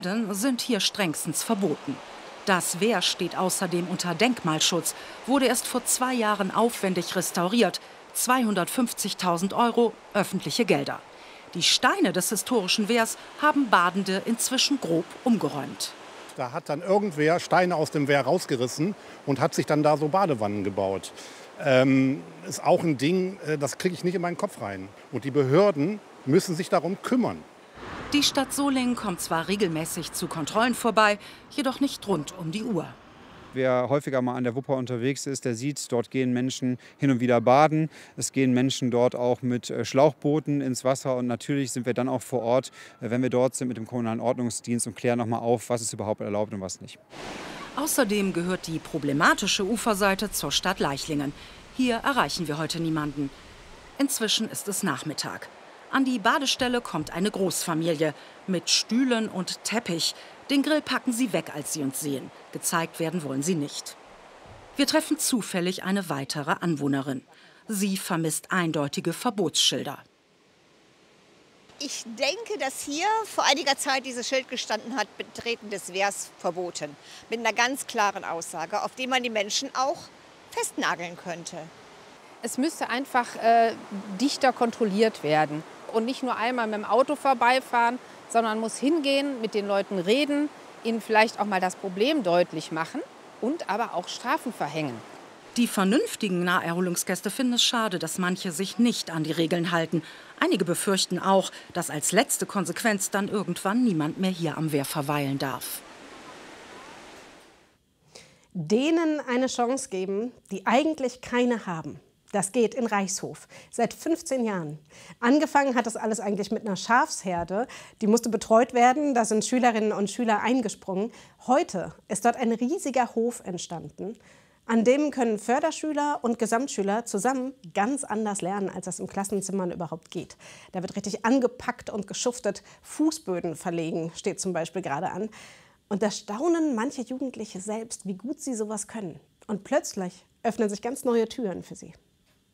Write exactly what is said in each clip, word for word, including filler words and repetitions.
Sind hier strengstens verboten. Das Wehr steht außerdem unter Denkmalschutz, wurde erst vor zwei Jahren aufwendig restauriert. zweihundertfünfzigtausend Euro öffentliche Gelder. Die Steine des historischen Wehrs haben Badende inzwischen grob umgeräumt. Da hat dann irgendwer Steine aus dem Wehr rausgerissen und hat sich dann da so Badewannen gebaut. Ähm, ist auch ein Ding, das kriege ich nicht in meinen Kopf rein. Und die Behörden müssen sich darum kümmern. Die Stadt Solingen kommt zwar regelmäßig zu Kontrollen vorbei, jedoch nicht rund um die Uhr. Wer häufiger mal an der Wupper unterwegs ist, der sieht, dort gehen Menschen hin und wieder baden. Es gehen Menschen dort auch mit Schlauchbooten ins Wasser. Und natürlich sind wir dann auch vor Ort, wenn wir dort sind, mit dem kommunalen Ordnungsdienst und klären noch mal auf, was ist überhaupt erlaubt und was nicht. Außerdem gehört die problematische Uferseite zur Stadt Leichlingen. Hier erreichen wir heute niemanden. Inzwischen ist es Nachmittag. An die Badestelle kommt eine Großfamilie mit Stühlen und Teppich. Den Grill packen sie weg, als sie uns sehen. Gezeigt werden wollen sie nicht. Wir treffen zufällig eine weitere Anwohnerin. Sie vermisst eindeutige Verbotsschilder. Ich denke, dass hier vor einiger Zeit dieses Schild gestanden hat, Betreten des Wehrs verboten. Mit einer ganz klaren Aussage, auf die man die Menschen auch festnageln könnte. Es müsste einfach äh, dichter kontrolliert werden. Und nicht nur einmal mit dem Auto vorbeifahren, sondern muss hingehen, mit den Leuten reden, ihnen vielleicht auch mal das Problem deutlich machen und aber auch Strafen verhängen. Die vernünftigen Naherholungsgäste finden es schade, dass manche sich nicht an die Regeln halten. Einige befürchten auch, dass als letzte Konsequenz dann irgendwann niemand mehr hier am Wehr verweilen darf. Denen eine Chance geben, die eigentlich keine haben. Das geht in Reichshof. Seit fünfzehn Jahren. Angefangen hat das alles eigentlich mit einer Schafsherde. Die musste betreut werden. Da sind Schülerinnen und Schüler eingesprungen. Heute ist dort ein riesiger Hof entstanden. An dem können Förderschüler und Gesamtschüler zusammen ganz anders lernen, als das im Klassenzimmer überhaupt geht. Da wird richtig angepackt und geschuftet. Fußböden verlegen steht zum Beispiel gerade an. Und da staunen manche Jugendliche selbst, wie gut sie sowas können. Und plötzlich öffnen sich ganz neue Türen für sie.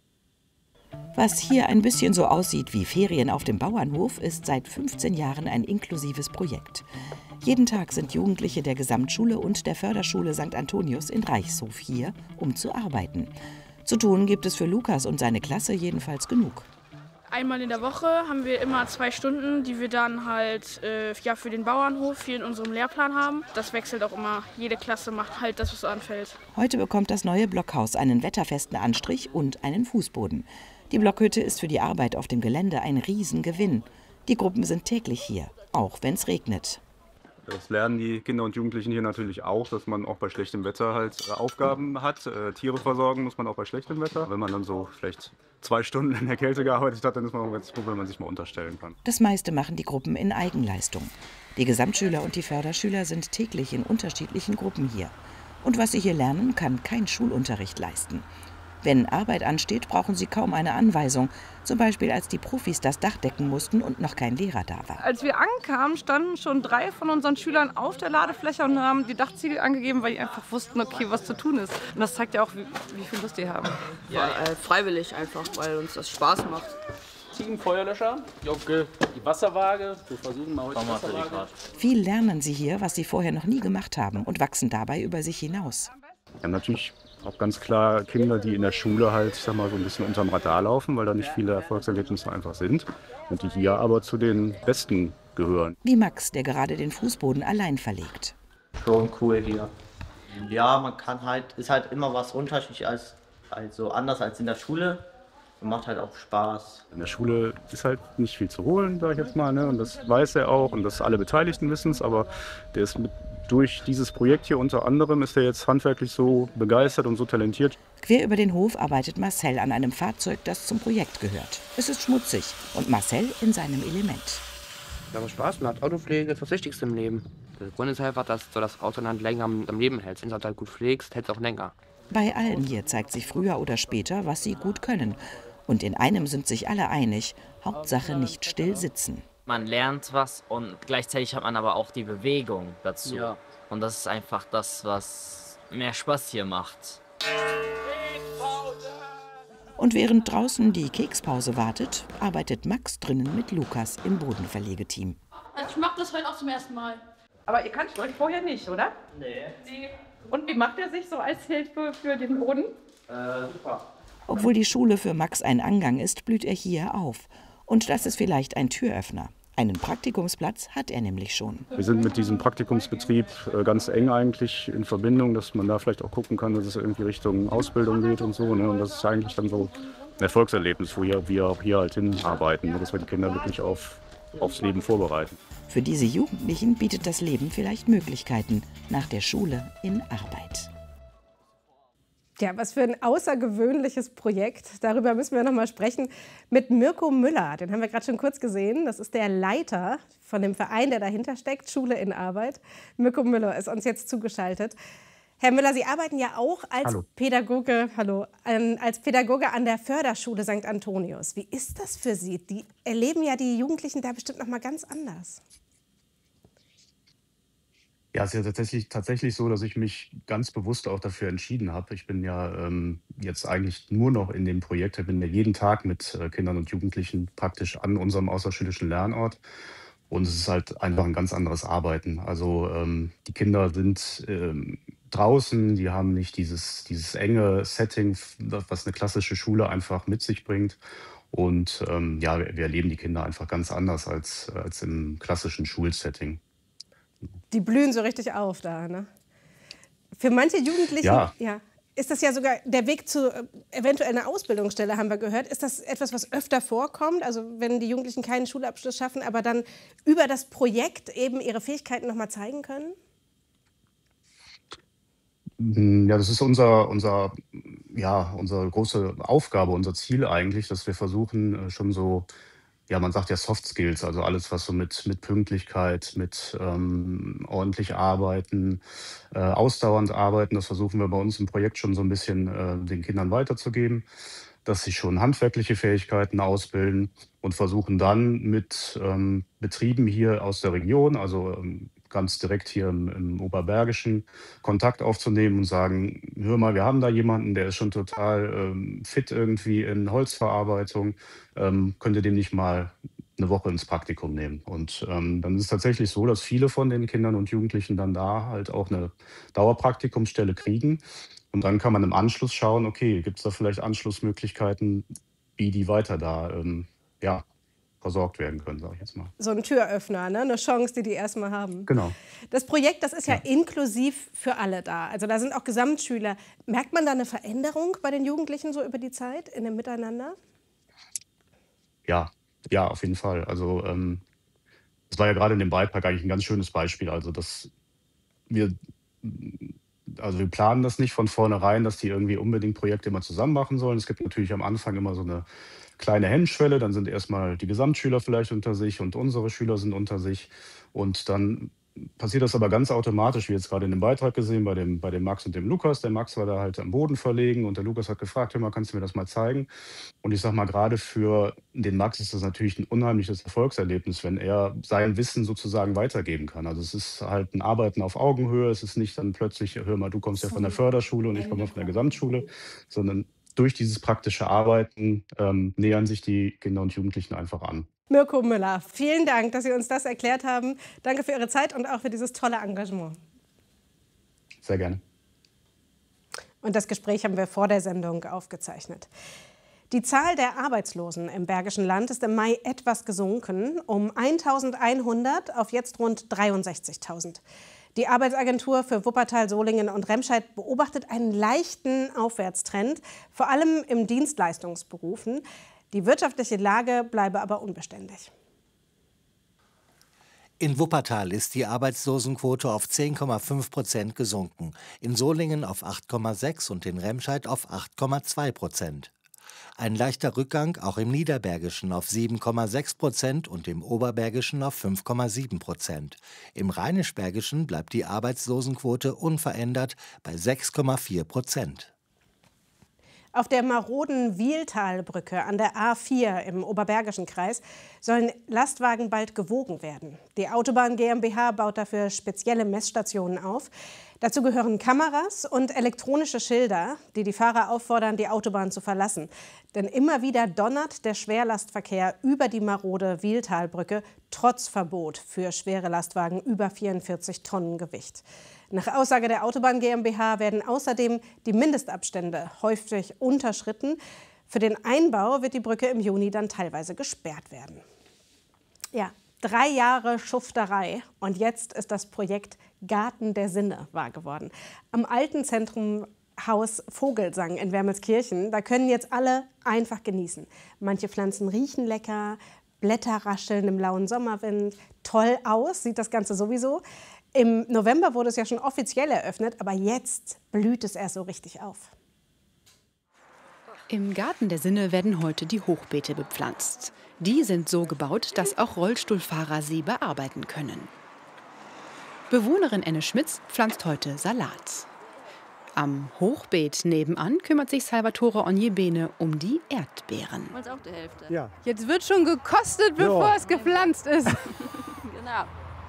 Was hier ein bisschen so aussieht wie Ferien auf dem Bauernhof, ist seit fünfzehn Jahren ein inklusives Projekt. Jeden Tag sind Jugendliche der Gesamtschule und der Förderschule Sankt Antonius in Reichshof hier, um zu arbeiten. Zu tun gibt es für Lukas und seine Klasse jedenfalls genug. Einmal in der Woche haben wir immer zwei Stunden, die wir dann halt äh, ja, für den Bauernhof hier in unserem Lehrplan haben. Das wechselt auch immer. Jede Klasse macht halt das, was so anfällt. Heute bekommt das neue Blockhaus einen wetterfesten Anstrich und einen Fußboden. Die Blockhütte ist für die Arbeit auf dem Gelände ein Riesengewinn. Die Gruppen sind täglich hier, auch wenn es regnet. Das lernen die Kinder und Jugendlichen hier natürlich auch, dass man auch bei schlechtem Wetter halt Aufgaben hat. Äh, Tiere versorgen muss man auch bei schlechtem Wetter. Wenn man dann so vielleicht zwei Stunden in der Kälte gearbeitet hat, dann ist man auch ganz froh, wenn man sich mal unterstellen kann. Das meiste machen die Gruppen in Eigenleistung. Die Gesamtschüler und die Förderschüler sind täglich in unterschiedlichen Gruppen hier. Und was sie hier lernen, kann kein Schulunterricht leisten. Wenn Arbeit ansteht, brauchen sie kaum eine Anweisung. Zum Beispiel, als die Profis das Dach decken mussten und noch kein Lehrer da war. Als wir ankamen, standen schon drei von unseren Schülern auf der Ladefläche und haben die Dachziegel angegeben, weil die einfach wussten, okay, was zu tun ist. Und das zeigt ja auch, wie, wie viel Lust die haben. Ja, äh, freiwillig einfach, weil uns das Spaß macht. Ziegenfeuerlöscher, die Wasserwaage. Wir versuchen mal heute die Wasserwaage. Viel lernen sie hier, was sie vorher noch nie gemacht haben und wachsen dabei über sich hinaus. Ja, natürlich auch ganz klar Kinder, die in der Schule halt, ich sag mal, so ein bisschen unterm Radar laufen, weil da nicht viele Erfolgserlebnisse einfach sind und die hier aber zu den Besten gehören. Wie Max, der gerade den Fußboden allein verlegt. Schon cool hier. Ja, man kann halt, ist halt immer was unterschiedlich als, also anders als in der Schule. Und macht halt auch Spaß. In der Schule ist halt nicht viel zu holen, sage ich jetzt mal, ne? Und das weiß er auch und das alle Beteiligten wissen es, aber der ist mit durch dieses Projekt hier unter anderem ist er jetzt handwerklich so begeistert und so talentiert. Quer über den Hof arbeitet Marcel an einem Fahrzeug, das zum Projekt gehört. Es ist schmutzig und Marcel in seinem Element. Ja, aber Spaß macht. Autopflege ist das Wichtigste im Leben. Der Grund ist einfach, dass du das Auto dann länger am, am Leben hältst. Wenn du halt gut pflegst, hält es auch länger. Bei allen hier zeigt sich früher oder später, was sie gut können. Und in einem sind sich alle einig, Hauptsache nicht still sitzen. Man lernt was und gleichzeitig hat man aber auch die Bewegung dazu. Ja. Und das ist einfach das, was mehr Spaß hier macht. Und während draußen die Kekspause wartet, arbeitet Max drinnen mit Lukas im Bodenverlegeteam. Ich mache das heute auch zum ersten Mal. Aber ihr kanntet euch vorher nicht, oder? Nee. Nee. Und wie macht er sich so als Hilfe für den Boden? Äh, super. Obwohl die Schule für Max ein Angang ist, blüht er hier auf. Und das ist vielleicht ein Türöffner. Einen Praktikumsplatz hat er nämlich schon. Wir sind mit diesem Praktikumsbetrieb ganz eng eigentlich in Verbindung, dass man da vielleicht auch gucken kann, dass es irgendwie Richtung Ausbildung geht und so. Ne? Und das ist eigentlich dann so ein Erfolgserlebnis, wo wir auch hier halt hinarbeiten, dass wir die Kinder wirklich auf, aufs Leben vorbereiten. Für diese Jugendlichen bietet das Leben vielleicht Möglichkeiten nach der Schule in Arbeit. Ja, was für ein außergewöhnliches Projekt. Darüber müssen wir noch mal sprechen mit Mirko Müller. Den haben wir gerade schon kurz gesehen. Das ist der Leiter von dem Verein, der dahinter steckt, Schule in Arbeit. Mirko Müller ist uns jetzt zugeschaltet. Herr Müller, Sie arbeiten ja auch als Hallo. Pädagoge, hallo, ähm, als Pädagoge an der Förderschule Sankt Antonius. Wie ist das für Sie? Die erleben ja die Jugendlichen da bestimmt noch mal ganz anders. Ja, es ist ja tatsächlich, tatsächlich so, dass ich mich ganz bewusst auch dafür entschieden habe. Ich bin ja ähm, jetzt eigentlich nur noch in dem Projekt. Ich bin ja jeden Tag mit äh, Kindern und Jugendlichen praktisch an unserem außerschulischen Lernort. Und es ist halt einfach ein ganz anderes Arbeiten. Also ähm, die Kinder sind ähm, draußen, die haben nicht dieses, dieses enge Setting, was eine klassische Schule einfach mit sich bringt. Und ähm, ja, wir, wir erleben die Kinder einfach ganz anders als, als im klassischen Schulsetting. Die blühen so richtig auf da, ne? Für manche Jugendlichen Ja. ja, ist das ja sogar der Weg zu äh, eventuell einer Ausbildungsstelle, haben wir gehört. Ist das etwas, was öfter vorkommt? Also wenn die Jugendlichen keinen Schulabschluss schaffen, aber dann über das Projekt eben ihre Fähigkeiten noch mal zeigen können? Ja, das ist unser, unser, ja, unsere große Aufgabe, unser Ziel eigentlich, dass wir versuchen, äh, schon so, ja, man sagt ja Soft Skills, also alles, was so mit, mit Pünktlichkeit, mit ähm, ordentlich arbeiten, äh, ausdauernd arbeiten, das versuchen wir bei uns im Projekt schon so ein bisschen äh, den Kindern weiterzugeben, dass sie schon handwerkliche Fähigkeiten ausbilden und versuchen dann mit ähm, Betrieben hier aus der Region, also ähm, ganz direkt hier im, im Oberbergischen, Kontakt aufzunehmen und sagen, hör mal, wir haben da jemanden, der ist schon total ähm, fit irgendwie in Holzverarbeitung, ähm, könnt ihr den nicht mal eine Woche ins Praktikum nehmen? Und ähm, dann ist es tatsächlich so, dass viele von den Kindern und Jugendlichen dann da halt auch eine Dauerpraktikumsstelle kriegen. Und dann kann man im Anschluss schauen, okay, gibt es da vielleicht Anschlussmöglichkeiten, wie die weiter da ähm, ja, versorgt werden können, sage ich jetzt mal. So ein Türöffner, ne? Eine Chance, die die erstmal haben. Genau. Das Projekt, das ist ja, ja inklusiv für alle da. Also da sind auch Gesamtschüler. Merkt man da eine Veränderung bei den Jugendlichen so über die Zeit in dem Miteinander? Ja, ja, auf jeden Fall. Also ähm, das war ja gerade in dem Beitrag eigentlich ein ganz schönes Beispiel. Also dass wir, also wir planen das nicht von vornherein, dass die irgendwie unbedingt Projekte immer zusammen machen sollen. Es gibt natürlich am Anfang immer so eine kleine Hemmschwelle, dann sind erstmal die Gesamtschüler vielleicht unter sich und unsere Schüler sind unter sich. Und dann passiert das aber ganz automatisch, wie jetzt gerade in dem Beitrag gesehen, bei dem, bei dem Max und dem Lukas. Der Max war da halt am Boden verlegen und der Lukas hat gefragt, hör mal, kannst du mir das mal zeigen? Und ich sag mal, gerade für den Max ist das natürlich ein unheimliches Erfolgserlebnis, wenn er sein Wissen sozusagen weitergeben kann. Also es ist halt ein Arbeiten auf Augenhöhe. Es ist nicht dann plötzlich, hör mal, du kommst ja von der Förderschule und ich komme von der Gesamtschule, sondern durch dieses praktische Arbeiten ähm, nähern sich die Kinder und Jugendlichen einfach an. Mirko Müller, vielen Dank, dass Sie uns das erklärt haben. Danke für Ihre Zeit und auch für dieses tolle Engagement. Sehr gerne. Und das Gespräch haben wir vor der Sendung aufgezeichnet. Die Zahl der Arbeitslosen im Bergischen Land ist im Mai etwas gesunken, um eintausendeinhundert auf jetzt rund dreiundsechzigtausend. Die Arbeitsagentur für Wuppertal, Solingen und Remscheid beobachtet einen leichten Aufwärtstrend, vor allem im Dienstleistungsberufen. Die wirtschaftliche Lage bleibe aber unbeständig. In Wuppertal ist die Arbeitslosenquote auf zehn Komma fünf Prozent gesunken, in Solingen auf acht Komma sechs und in Remscheid auf acht Komma zwei Prozent. Ein leichter Rückgang auch im Niederbergischen auf sieben Komma sechs Prozent und im Oberbergischen auf fünf Komma sieben Prozent. Im Rheinisch-Bergischen bleibt die Arbeitslosenquote unverändert bei sechs Komma vier Prozent. Auf der maroden Wieltalbrücke an der A vier im Oberbergischen Kreis sollen Lastwagen bald gewogen werden. Die Autobahn GmbH baut dafür spezielle Messstationen auf. Dazu gehören Kameras und elektronische Schilder, die die Fahrer auffordern, die Autobahn zu verlassen. Denn immer wieder donnert der Schwerlastverkehr über die marode Wiehltalbrücke, trotz Verbot für schwere Lastwagen über vierundvierzig Tonnen Gewicht. Nach Aussage der Autobahn GmbH werden außerdem die Mindestabstände häufig unterschritten. Für den Einbau wird die Brücke im Juni dann teilweise gesperrt werden. Ja, drei Jahre Schufterei und jetzt ist das Projekt Garten der Sinne wahr geworden. Am alten Zentrumhaus Vogelsang in Wermelskirchen, da können jetzt alle einfach genießen. Manche Pflanzen riechen lecker, Blätter rascheln im lauen Sommerwind. Toll aus sieht das Ganze sowieso. Im November wurde es ja schon offiziell eröffnet, aber jetzt blüht es erst so richtig auf. Im Garten der Sinne werden heute die Hochbeete bepflanzt. Die sind so gebaut, dass auch Rollstuhlfahrer sie bearbeiten können. Bewohnerin Enne Schmitz pflanzt heute Salat. Am Hochbeet nebenan kümmert sich Salvatore Onjebene um die Erdbeeren. Uns auch die Hälfte. Ja. Jetzt wird schon gekostet, bevor Ja. es gepflanzt ist. Genau.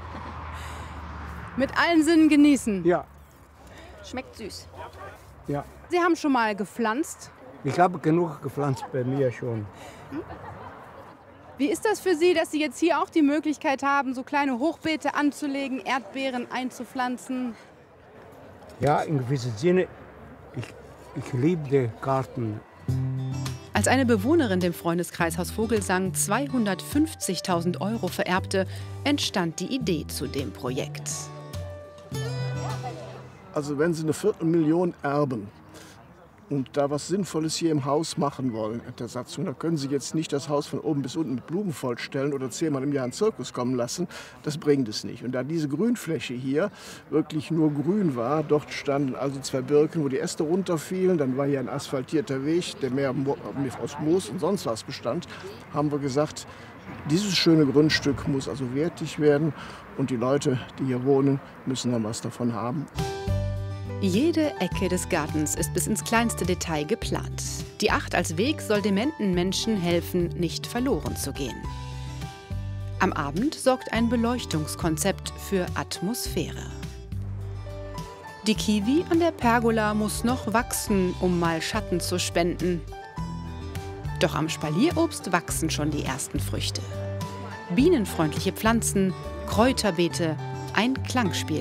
Mit allen Sinnen genießen. Ja. Schmeckt süß. Ja. Sie haben schon mal gepflanzt. Ich habe genug gepflanzt bei mir schon. Wie ist das für Sie, dass Sie jetzt hier auch die Möglichkeit haben, so kleine Hochbeete anzulegen, Erdbeeren einzupflanzen? Ja, in gewissem Sinne, ich, ich liebe den Garten. Als eine Bewohnerin dem Freundeskreishaus Vogelsang zweihundertfünfzigtausend Euro vererbte, entstand die Idee zu dem Projekt. Also wenn Sie eine Viertelmillion erben und da was Sinnvolles hier im Haus machen wollen in der Satzung, dann können Sie jetzt nicht das Haus von oben bis unten mit Blumen vollstellen oder zehnmal im Jahr einen Zirkus kommen lassen. Das bringt es nicht. Und da diese Grünfläche hier wirklich nur grün war, dort standen also zwei Birken, wo die Äste runterfielen, dann war hier ein asphaltierter Weg, der mehr aus Moos und sonst was bestand, haben wir gesagt, dieses schöne Grundstück muss also wertig werden und die Leute, die hier wohnen, müssen dann was davon haben. Jede Ecke des Gartens ist bis ins kleinste Detail geplant. Die Acht als Weg soll dementen Menschen helfen, nicht verloren zu gehen. Am Abend sorgt ein Beleuchtungskonzept für Atmosphäre. Die Kiwi an der Pergola muss noch wachsen, um mal Schatten zu spenden. Doch am Spalierobst wachsen schon die ersten Früchte. Bienenfreundliche Pflanzen, Kräuterbeete, ein Klangspiel.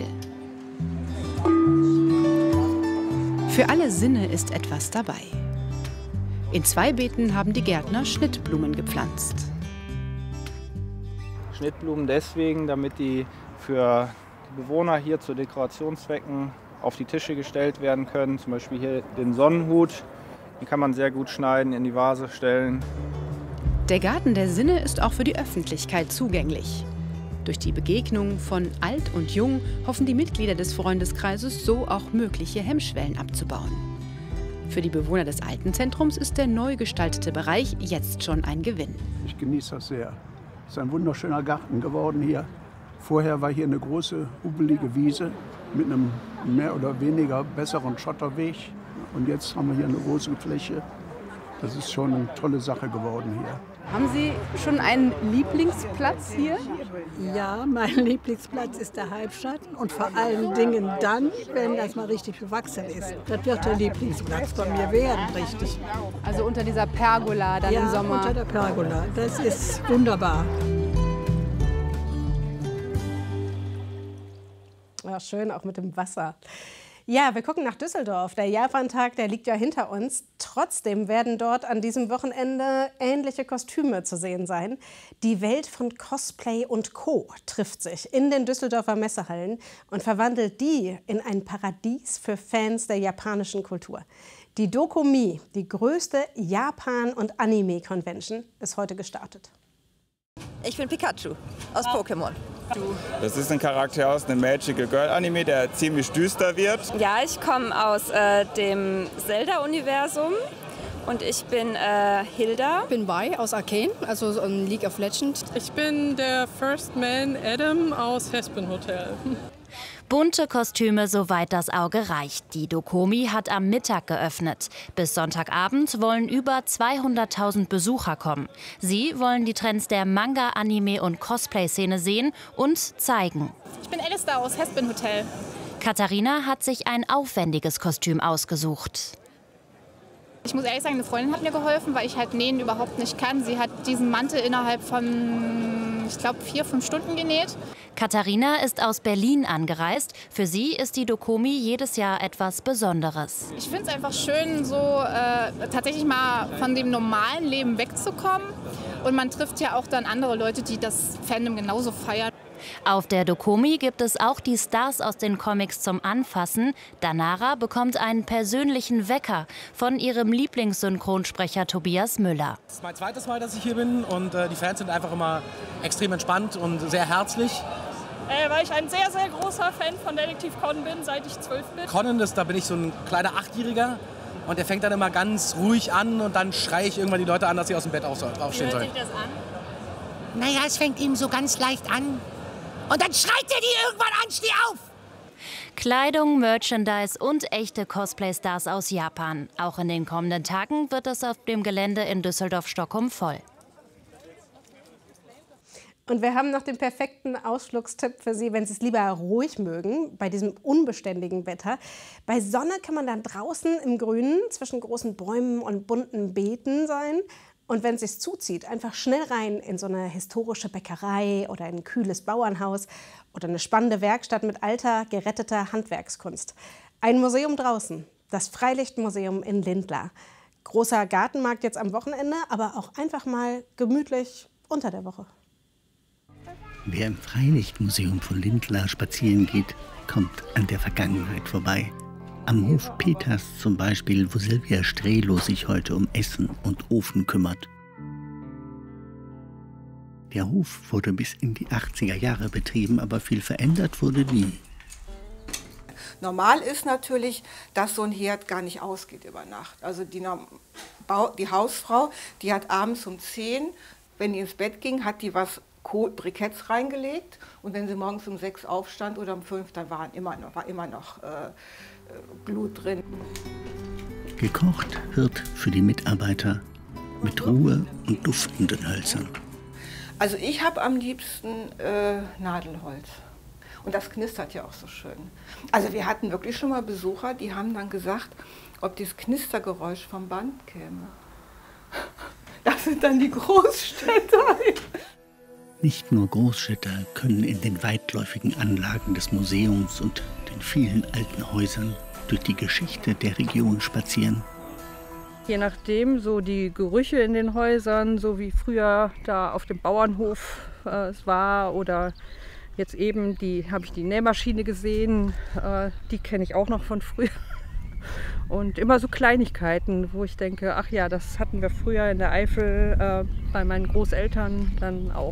Für alle Sinne ist etwas dabei. In zwei Beeten haben die Gärtner Schnittblumen gepflanzt. Schnittblumen deswegen, damit die für die Bewohner hier zu Dekorationszwecken auf die Tische gestellt werden können. Zum Beispiel hier den Sonnenhut, den kann man sehr gut schneiden, in die Vase stellen. Der Garten der Sinne ist auch für die Öffentlichkeit zugänglich. Durch die Begegnung von Alt und Jung hoffen die Mitglieder des Freundeskreises so auch mögliche Hemmschwellen abzubauen. Für die Bewohner des alten Zentrums ist der neu gestaltete Bereich jetzt schon ein Gewinn. Ich genieße das sehr. Es ist ein wunderschöner Garten geworden hier. Vorher war hier eine große, hubelige Wiese mit einem mehr oder weniger besseren Schotterweg. Und jetzt haben wir hier eine große Fläche. Das ist schon eine tolle Sache geworden hier. Haben Sie schon einen Lieblingsplatz hier? Ja, mein Lieblingsplatz ist der Halbschatten und vor allen Dingen dann, wenn das mal richtig bewachsen ist. Das wird der Lieblingsplatz von mir werden, richtig. Also unter dieser Pergola dann ja, im Sommer? Unter der Pergola. Das ist wunderbar. Ja, schön, auch mit dem Wasser. Ja, wir gucken nach Düsseldorf. Der Japantag, der liegt ja hinter uns. Trotzdem werden dort an diesem Wochenende ähnliche Kostüme zu sehen sein. Die Welt von Cosplay und Co. trifft sich in den Düsseldorfer Messehallen und verwandelt die in ein Paradies für Fans der japanischen Kultur. Die Dokumi, die größte Japan- und Anime-Convention, ist heute gestartet. Ich bin Pikachu aus Pokémon. Das ist ein Charakter aus einem Magical Girl Anime, der ziemlich düster wird. Ja, ich komme aus äh, dem Zelda-Universum und ich bin äh, Hilda. Ich bin Bai aus Arcane, also um League of Legends. Ich bin der First Man Adam aus Hespen Hotel. Bunte Kostüme, soweit das Auge reicht. Die Dokumi hat am Mittag geöffnet. Bis Sonntagabend wollen über zweihunderttausend Besucher kommen. Sie wollen die Trends der Manga-, Anime- und Cosplay-Szene sehen und zeigen. Ich bin Alistair aus Hespen Hotel. Katharina hat sich ein aufwendiges Kostüm ausgesucht. Ich muss ehrlich sagen, eine Freundin hat mir geholfen, weil ich halt Nähen überhaupt nicht kann. Sie hat diesen Mantel innerhalb von, ich glaube, vier, fünf Stunden genäht. Katharina ist aus Berlin angereist. Für sie ist die Dokomi jedes Jahr etwas Besonderes. Ich finde es einfach schön, so äh, tatsächlich mal von dem normalen Leben wegzukommen. Und man trifft ja auch dann andere Leute, die das Fandom genauso feiern. Auf der Dokomi gibt es auch die Stars aus den Comics zum Anfassen. Danara bekommt einen persönlichen Wecker von ihrem Lieblingssynchronsprecher Tobias Müller. Das ist mein zweites Mal, dass ich hier bin und äh, die Fans sind einfach immer extrem entspannt und sehr herzlich. Äh, weil ich ein sehr, sehr großer Fan von Detektiv Conan bin, seit ich zwölf bin. Conan, ist, da bin ich so ein kleiner Achtjähriger und der fängt dann immer ganz ruhig an und dann schreie ich irgendwann die Leute an, dass sie aus dem Bett aufstehen sollen. Wie hört sich das an? Naja, es fängt ihm so ganz leicht an. Und dann schreit er die irgendwann an, steh auf! Kleidung, Merchandise und echte Cosplay-Stars aus Japan. Auch in den kommenden Tagen wird es auf dem Gelände in Düsseldorf-Stockholm voll. Und wir haben noch den perfekten Ausflugstipp für Sie, wenn Sie es lieber ruhig mögen, bei diesem unbeständigen Wetter. Bei Sonne kann man dann draußen im Grünen zwischen großen Bäumen und bunten Beeten sein. Und wenn es sich zuzieht, einfach schnell rein in so eine historische Bäckerei oder ein kühles Bauernhaus oder eine spannende Werkstatt mit alter, geretteter Handwerkskunst. Ein Museum draußen, das Freilichtmuseum in Lindlar. Großer Gartenmarkt jetzt am Wochenende, aber auch einfach mal gemütlich unter der Woche. Wer im Freilichtmuseum von Lindlar spazieren geht, kommt an der Vergangenheit vorbei. Am Hof Peters zum Beispiel, wo Silvia Strelo sich heute um Essen und Ofen kümmert. Der Hof wurde bis in die achtziger Jahre betrieben, aber viel verändert wurde nie. Normal ist natürlich, dass so ein Herd gar nicht ausgeht über Nacht. Also die, die Hausfrau, die hat abends um zehn, wenn die ins Bett ging, hat die was Briketts reingelegt. Und wenn sie morgens um sechs aufstand oder um fünf, dann waren immer noch, war immer noch äh, Glut drin. Gekocht wird für die Mitarbeiter mit Ruhe und duftenden Hölzern. Also ich habe am liebsten äh, Nadelholz. Und das knistert ja auch so schön. Also wir hatten wirklich schon mal Besucher, die haben dann gesagt, ob dieses Knistergeräusch vom Band käme. Das sind dann die Großstädter. Nicht nur Großstädter können in den weitläufigen Anlagen des Museums und den vielen alten Häusern durch die Geschichte der Region spazieren. Je nachdem, so die Gerüche in den Häusern, so wie früher da auf dem Bauernhof äh, es war, oder jetzt eben die habe ich die Nähmaschine gesehen, äh, die kenne ich auch noch von früher. Und immer so Kleinigkeiten, wo ich denke, ach ja, das hatten wir früher in der Eifel äh, bei meinen Großeltern dann auch.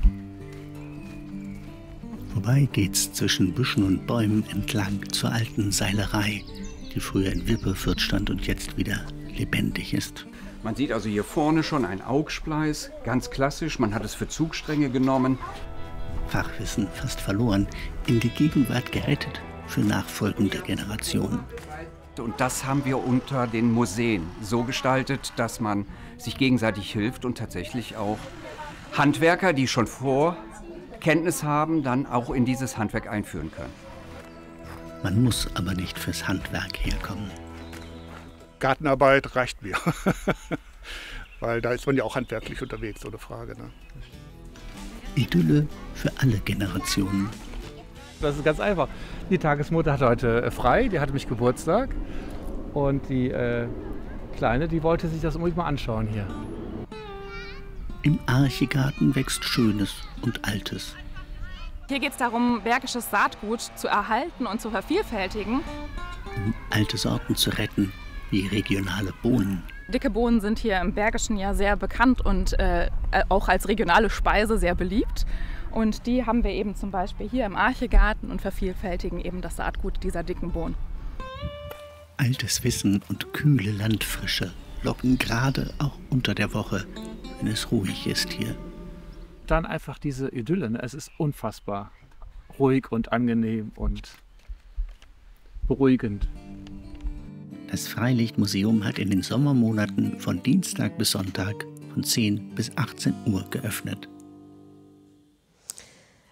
Vorbei geht's zwischen Büschen und Bäumen entlang zur alten Seilerei, die früher in Wipperfürth stand und jetzt wieder lebendig ist. Man sieht also hier vorne schon ein Augspleiß, ganz klassisch, man hat es für Zugstränge genommen. Fachwissen fast verloren, in die Gegenwart gerettet für nachfolgende Generationen. Und das haben wir unter den Museen so gestaltet, dass man sich gegenseitig hilft und tatsächlich auch Handwerker, die schon Vorkenntnis haben, dann auch in dieses Handwerk einführen können. Man muss aber nicht fürs Handwerk herkommen. Gartenarbeit reicht mir, weil da ist man ja auch handwerklich unterwegs, ohne Frage. Ne? Idylle für alle Generationen. Das ist ganz einfach. Die Tagesmutter hatte heute frei, die hatte mich Geburtstag. Und die äh, Kleine, die wollte sich das unbedingt mal anschauen hier. Im Archegarten wächst Schönes und Altes. Hier geht es darum, bergisches Saatgut zu erhalten und zu vervielfältigen. Um alte Sorten zu retten, wie regionale Bohnen. Dicke Bohnen sind hier im Bergischen ja sehr bekannt und äh, auch als regionale Speise sehr beliebt. Und die haben wir eben zum Beispiel hier im Archegarten und vervielfältigen eben das Saatgut dieser dicken Bohnen. Altes Wissen und kühle Landfrische locken gerade auch unter der Woche, wenn es ruhig ist hier. Dann einfach diese Idylle, ne? Es ist unfassbar ruhig und angenehm und beruhigend. Das Freilichtmuseum hat in den Sommermonaten von Dienstag bis Sonntag von zehn bis achtzehn Uhr geöffnet.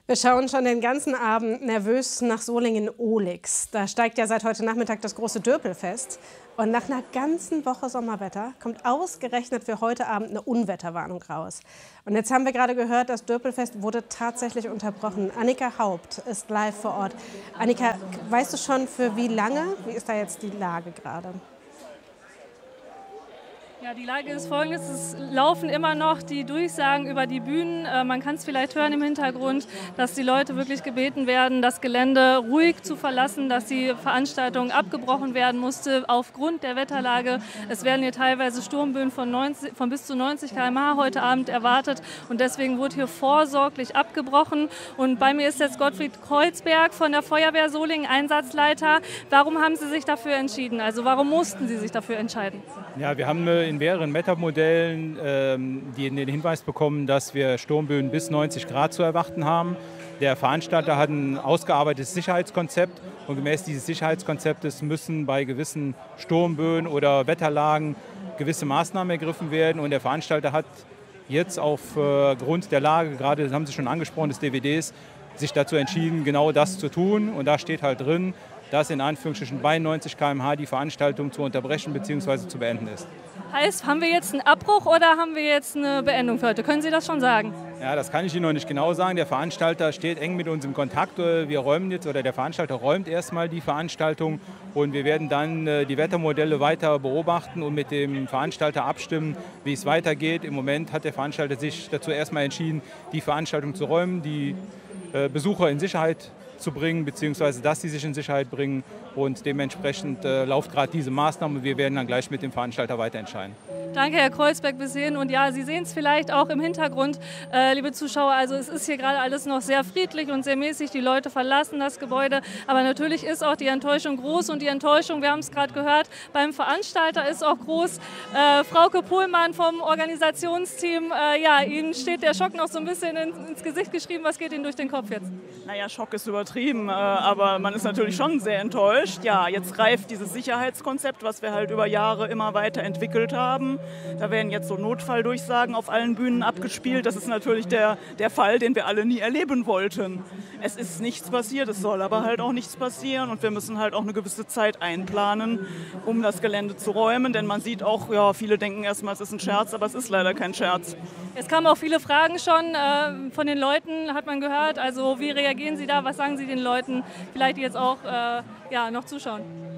Wir schauen schon den ganzen Abend nervös nach Solingen-Ohlix. Da steigt ja seit heute Nachmittag das große Dörpelfest. Und nach einer ganzen Woche Sommerwetter kommt ausgerechnet für heute Abend eine Unwetterwarnung raus. Und jetzt haben wir gerade gehört, das Dörpelfest wurde tatsächlich unterbrochen. Annika Haupt ist live vor Ort. Annika, weißt du schon für wie lange? Wie ist da jetzt die Lage gerade? Ja, die Lage ist folgendes: Es laufen immer noch die Durchsagen über die Bühnen. Äh, man kann es vielleicht hören im Hintergrund, dass die Leute wirklich gebeten werden, das Gelände ruhig zu verlassen, dass die Veranstaltung abgebrochen werden musste aufgrund der Wetterlage. Es werden hier teilweise Sturmböen von, neunzig, von bis zu neunzig Kilometer pro Stunde heute Abend erwartet und deswegen wurde hier vorsorglich abgebrochen. Und bei mir ist jetzt Gottfried Kreuzberg von der Feuerwehr Solingen, Einsatzleiter. Warum haben Sie sich dafür entschieden? Also warum mussten Sie sich dafür entscheiden? Ja, wir haben in mehreren Wettermodellen ähm, den Hinweis bekommen, dass wir Sturmböen bis neunzig Grad zu erwarten haben. Der Veranstalter hat ein ausgearbeitetes Sicherheitskonzept und gemäß dieses Sicherheitskonzeptes müssen bei gewissen Sturmböen oder Wetterlagen gewisse Maßnahmen ergriffen werden. Und der Veranstalter hat jetzt aufgrund der Lage, gerade das haben Sie schon angesprochen, des D V Ds, sich dazu entschieden, genau das zu tun. Und da steht halt drin, dass in Anführungsstrichen bei neunzig Kilometer pro Stunde die Veranstaltung zu unterbrechen bzw. zu beenden ist. Heißt, haben wir jetzt einen Abbruch oder haben wir jetzt eine Beendung für heute? Können Sie das schon sagen? Ja, das kann ich Ihnen noch nicht genau sagen. Der Veranstalter steht eng mit uns im Kontakt. Wir räumen jetzt, oder der Veranstalter räumt erstmal die Veranstaltung und wir werden dann die Wettermodelle weiter beobachten und mit dem Veranstalter abstimmen, wie es weitergeht. Im Moment hat der Veranstalter sich dazu erstmal entschieden, die Veranstaltung zu räumen, die Besucher in Sicherheit zu bringen, beziehungsweise dass sie sich in Sicherheit bringen. Und dementsprechend äh, läuft gerade diese Maßnahme. Wir werden dann gleich mit dem Veranstalter weiter entscheiden. Danke, Herr Kreuzberg, bis hierhin. Und ja, Sie sehen es vielleicht auch im Hintergrund, äh, liebe Zuschauer. Also es ist hier gerade alles noch sehr friedlich und sehr mäßig. Die Leute verlassen das Gebäude. Aber natürlich ist auch die Enttäuschung groß. Und die Enttäuschung, wir haben es gerade gehört, beim Veranstalter ist auch groß. Äh, Frauke Pohlmann vom Organisationsteam, äh, ja, Ihnen steht der Schock noch so ein bisschen ins, ins Gesicht geschrieben. Was geht Ihnen durch den Kopf jetzt? Naja, Schock ist übertrieben, äh, aber man ist natürlich schon sehr enttäuscht. Ja, jetzt greift dieses Sicherheitskonzept, was wir halt über Jahre immer weiter entwickelt haben. Da werden jetzt so Notfalldurchsagen auf allen Bühnen abgespielt. Das ist natürlich der, der Fall, den wir alle nie erleben wollten. Es ist nichts passiert, es soll aber halt auch nichts passieren und wir müssen halt auch eine gewisse Zeit einplanen, um das Gelände zu räumen. Denn man sieht auch, ja, viele denken erstmal, es ist ein Scherz, aber es ist leider kein Scherz. Es kamen auch viele Fragen schon äh, von den Leuten, hat man gehört. Also wie reagieren Sie da? Was sagen Sie den Leuten, vielleicht die jetzt auch äh, ja, noch zuschauen?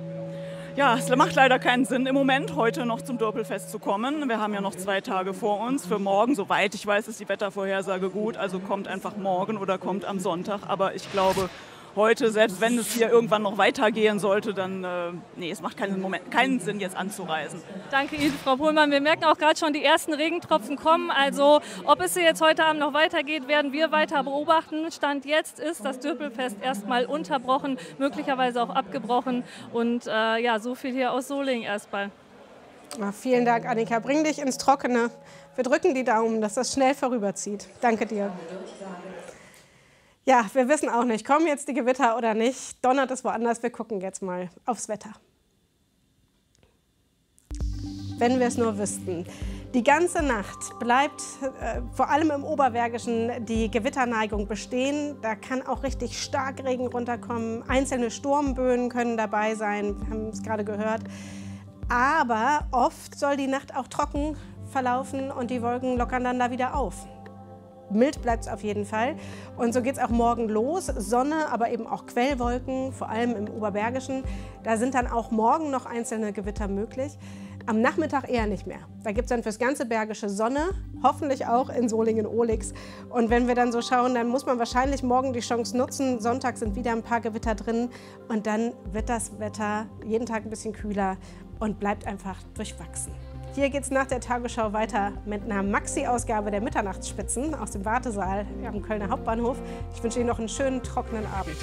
Ja, es macht leider keinen Sinn, im Moment heute noch zum Dörpelfest zu kommen. Wir haben ja noch zwei Tage vor uns. Für morgen, soweit ich weiß, ist die Wettervorhersage gut. Also kommt einfach morgen oder kommt am Sonntag. Aber ich glaube, heute, selbst wenn es hier irgendwann noch weitergehen sollte, dann äh, nee, es macht keinen, Moment, keinen Sinn, jetzt anzureisen. Danke Ihnen, Frau Pohlmann. Wir merken auch gerade schon, die ersten Regentropfen kommen. Also ob es hier jetzt heute Abend noch weitergeht, werden wir weiter beobachten. Stand jetzt ist das Dörpelfest erstmal unterbrochen, möglicherweise auch abgebrochen. Und äh, ja, so viel hier aus Solingen erstmal. Ja, vielen Dank, Annika. Bring dich ins Trockene. Wir drücken die Daumen, dass das schnell vorüberzieht. Danke dir. Ja, wir wissen auch nicht, kommen jetzt die Gewitter oder nicht. Donnert es woanders? Wir gucken jetzt mal aufs Wetter. Wenn wir es nur wüssten. Die ganze Nacht bleibt äh, vor allem im Oberbergischen die Gewitterneigung bestehen. Da kann auch richtig Starkregen runterkommen. Einzelne Sturmböen können dabei sein, wir haben es gerade gehört. Aber oft soll die Nacht auch trocken verlaufen und die Wolken lockern dann da wieder auf. Mild bleibt es auf jeden Fall. Und so geht es auch morgen los. Sonne, aber eben auch Quellwolken, vor allem im Oberbergischen. Da sind dann auch morgen noch einzelne Gewitter möglich. Am Nachmittag eher nicht mehr. Da gibt es dann fürs ganze Bergische Sonne, hoffentlich auch in Solingen-Ohlix. Und wenn wir dann so schauen, dann muss man wahrscheinlich morgen die Chance nutzen. Sonntag sind wieder ein paar Gewitter drin. Und dann wird das Wetter jeden Tag ein bisschen kühler und bleibt einfach durchwachsen. Hier geht es nach der Tagesschau weiter mit einer Maxi-Ausgabe der Mitternachtsspitzen aus dem Wartesaal am Kölner Hauptbahnhof. Ich wünsche Ihnen noch einen schönen, trockenen Abend.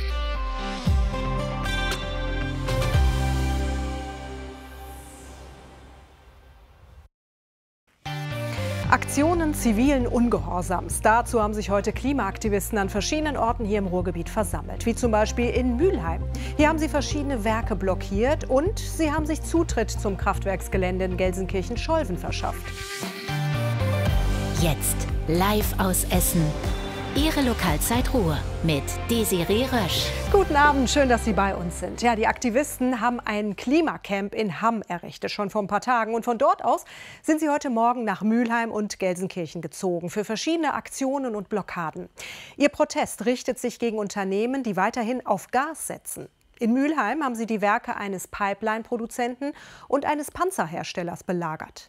Aktionen zivilen Ungehorsams. Dazu haben sich heute Klimaaktivisten an verschiedenen Orten hier im Ruhrgebiet versammelt, wie zum Beispiel in Mülheim. Hier haben sie verschiedene Werke blockiert und sie haben sich Zutritt zum Kraftwerksgelände in Gelsenkirchen-Scholven verschafft. Jetzt live aus Essen. Ihre Lokalzeit Ruhr mit Desiree Rösch. Guten Abend, schön, dass Sie bei uns sind. Ja, die Aktivisten haben ein Klimacamp in Hamm errichtet, schon vor ein paar Tagen. Und von dort aus sind sie heute Morgen nach Mülheim und Gelsenkirchen gezogen für verschiedene Aktionen und Blockaden. Ihr Protest richtet sich gegen Unternehmen, die weiterhin auf Gas setzen. In Mülheim haben sie die Werke eines Pipeline-Produzenten und eines Panzerherstellers belagert.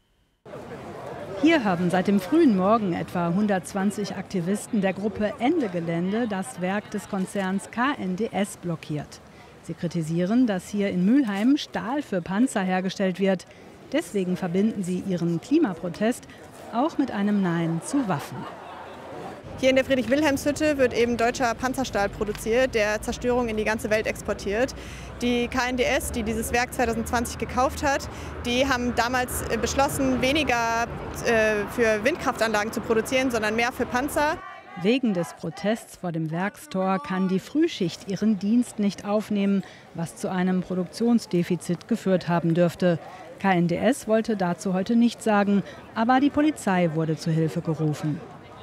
Hier haben seit dem frühen Morgen etwa hundertzwanzig Aktivisten der Gruppe Ende Gelände das Werk des Konzerns K N D S blockiert. Sie kritisieren, dass hier in Mülheim Stahl für Panzer hergestellt wird. Deswegen verbinden sie ihren Klimaprotest auch mit einem Nein zu Waffen. Hier in der Friedrich-Wilhelms-Hütte wird eben deutscher Panzerstahl produziert, der Zerstörung in die ganze Welt exportiert. Die K N D S, die dieses Werk zweitausendzwanzig gekauft hat, die haben damals beschlossen, weniger äh, für Windkraftanlagen zu produzieren, sondern mehr für Panzer. Wegen des Protests vor dem Werkstor kann die Frühschicht ihren Dienst nicht aufnehmen, was zu einem Produktionsdefizit geführt haben dürfte. K N D S wollte dazu heute nichts sagen, aber die Polizei wurde zu Hilfe gerufen.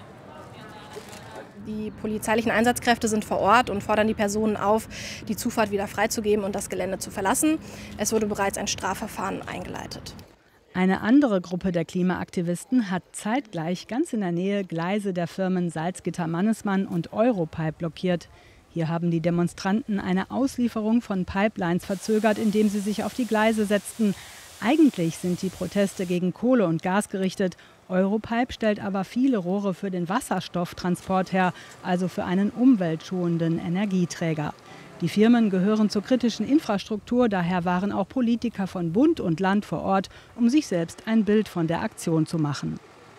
Die polizeilichen Einsatzkräfte sind vor Ort und fordern die Personen auf, die Zufahrt wieder freizugeben und das Gelände zu verlassen. Es wurde bereits ein Strafverfahren eingeleitet. Eine andere Gruppe der Klimaaktivisten hat zeitgleich ganz in der Nähe Gleise der Firmen Salzgitter-Mannesmann und Europipe blockiert. Hier haben die Demonstranten eine Auslieferung von Pipelines verzögert, indem sie sich auf die Gleise setzten. Eigentlich sind die Proteste gegen Kohle und Gas gerichtet. Europipe stellt aber viele Rohre für den Wasserstofftransport her, also für einen umweltschonenden Energieträger. Die Firmen gehören zur kritischen Infrastruktur, daher waren auch Politiker von Bund und Land vor Ort, um sich selbst ein Bild von der Aktion zu machen.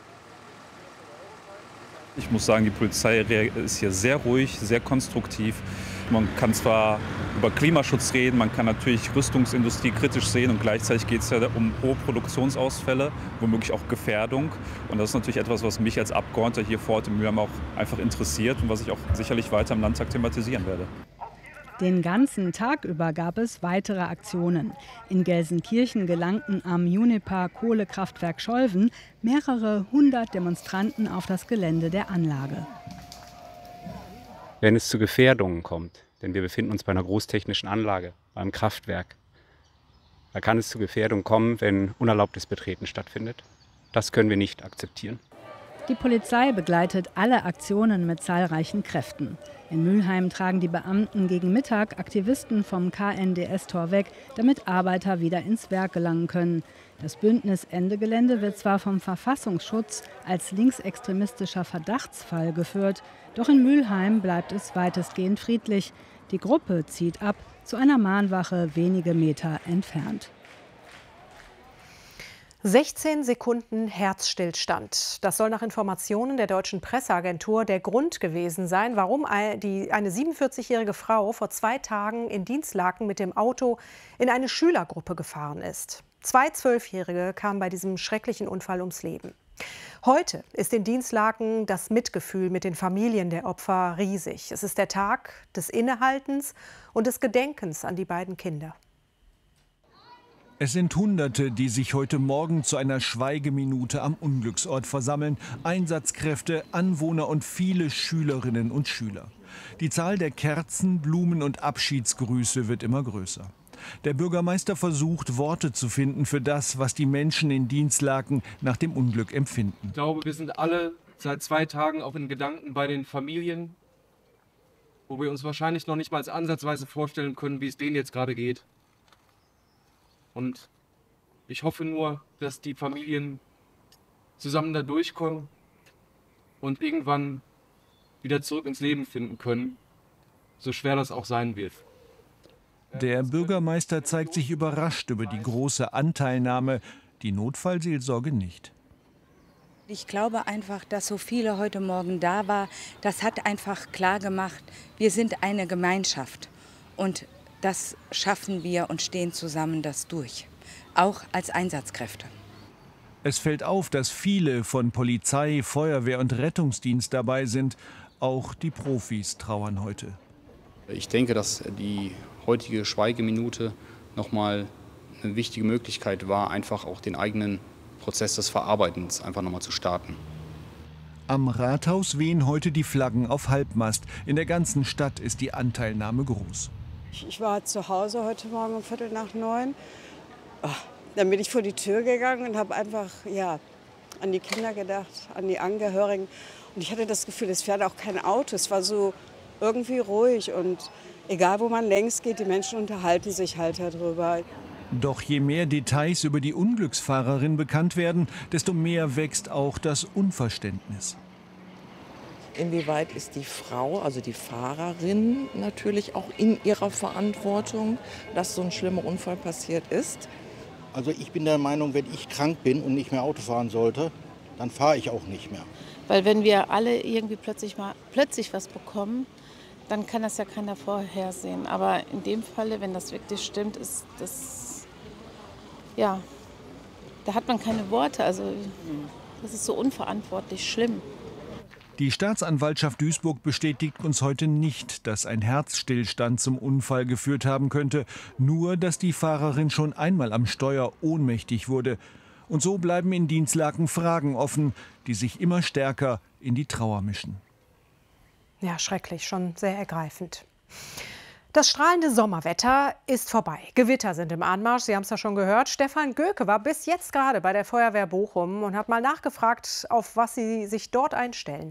Ich muss sagen, die Polizei ist hier sehr ruhig, sehr konstruktiv. Man kann zwar über Klimaschutz reden, man kann natürlich Rüstungsindustrie kritisch sehen und gleichzeitig geht es ja um hohe Produktionsausfälle, womöglich auch Gefährdung. Und das ist natürlich etwas, was mich als Abgeordneter hier vor Ort in Mülheim auch einfach interessiert und was ich auch sicherlich weiter im Landtag thematisieren werde. Den ganzen Tag über gab es weitere Aktionen. In Gelsenkirchen gelangten am Uniper-Kohlekraftwerk Scholven mehrere hundert Demonstranten auf das Gelände der Anlage. Wenn es zu Gefährdungen kommt, denn wir befinden uns bei einer großtechnischen Anlage, beim Kraftwerk, da kann es zu Gefährdungen kommen, wenn unerlaubtes Betreten stattfindet. Das können wir nicht akzeptieren. Die Polizei begleitet alle Aktionen mit zahlreichen Kräften. In Mülheim tragen die Beamten gegen Mittag Aktivisten vom K N D S-Tor weg, damit Arbeiter wieder ins Werk gelangen können. Das Bündnis Ende Gelände wird zwar vom Verfassungsschutz als linksextremistischer Verdachtsfall geführt, doch in Mülheim bleibt es weitestgehend friedlich. Die Gruppe zieht ab zu einer Mahnwache wenige Meter entfernt. sechzehn Sekunden Herzstillstand. Das soll nach Informationen der deutschen Presseagentur der Grund gewesen sein, warum eine siebenundvierzigjährige Frau vor zwei Tagen in Dinslaken mit dem Auto in eine Schülergruppe gefahren ist. Zwei Zwölfjährige kamen bei diesem schrecklichen Unfall ums Leben. Heute ist in Dinslaken das Mitgefühl mit den Familien der Opfer riesig. Es ist der Tag des Innehaltens und des Gedenkens an die beiden Kinder. Es sind Hunderte, die sich heute Morgen zu einer Schweigeminute am Unglücksort versammeln. Einsatzkräfte, Anwohner und viele Schülerinnen und Schüler. Die Zahl der Kerzen, Blumen und Abschiedsgrüße wird immer größer. Der Bürgermeister versucht, Worte zu finden für das, was die Menschen in Dinslaken nach dem Unglück empfinden. Ich glaube, wir sind alle seit zwei Tagen auch in Gedanken bei den Familien, wo wir uns wahrscheinlich noch nicht mal ansatzweise vorstellen können, wie es denen jetzt gerade geht. Und ich hoffe nur, dass die Familien zusammen da durchkommen und irgendwann wieder zurück ins Leben finden können, so schwer das auch sein wird. Der Bürgermeister zeigt sich überrascht über die große Anteilnahme, die Notfallseelsorge nicht. Ich glaube einfach, dass so viele heute Morgen da waren. Das hat einfach klar gemacht, wir sind eine Gemeinschaft und das schaffen wir und stehen zusammen das durch, auch als Einsatzkräfte. Es fällt auf, dass viele von Polizei, Feuerwehr und Rettungsdienst dabei sind. Auch die Profis trauern heute. Ich denke, dass die heutige Schweigeminute nochmal eine wichtige Möglichkeit war, einfach auch den eigenen Prozess des Verarbeitens einfach nochmal zu starten. Am Rathaus wehen heute die Flaggen auf Halbmast. In der ganzen Stadt ist die Anteilnahme groß. Ich war zu Hause heute Morgen um Viertel nach neun. Ach, dann bin ich vor die Tür gegangen und habe einfach ja, an die Kinder gedacht, an die Angehörigen. Und ich hatte das Gefühl, es fährt auch kein Auto. Es war so irgendwie ruhig. Und egal, wo man längs geht, die Menschen unterhalten sich halt darüber. Doch je mehr Details über die Unglücksfahrerin bekannt werden, desto mehr wächst auch das Unverständnis. Inwieweit ist die Frau, also die Fahrerin, natürlich auch in ihrer Verantwortung, dass so ein schlimmer Unfall passiert ist? Also ich bin der Meinung, wenn ich krank bin und nicht mehr Auto fahren sollte, dann fahre ich auch nicht mehr. Weil wenn wir alle irgendwie plötzlich mal plötzlich was bekommen, dann kann das ja keiner vorhersehen. Aber in dem Falle, wenn das wirklich stimmt, ist das, ja, da hat man keine Worte. Also das ist so unverantwortlich schlimm. Die Staatsanwaltschaft Duisburg bestätigt uns heute nicht, dass ein Herzstillstand zum Unfall geführt haben könnte, nur dass die Fahrerin schon einmal am Steuer ohnmächtig wurde. Und so bleiben in Dinslaken Fragen offen, die sich immer stärker in die Trauer mischen. Ja, schrecklich, schon sehr ergreifend. Das strahlende Sommerwetter ist vorbei. Gewitter sind im Anmarsch, Sie haben es ja schon gehört. Stefan Göke war bis jetzt gerade bei der Feuerwehr Bochum und hat mal nachgefragt, auf was Sie sich dort einstellen.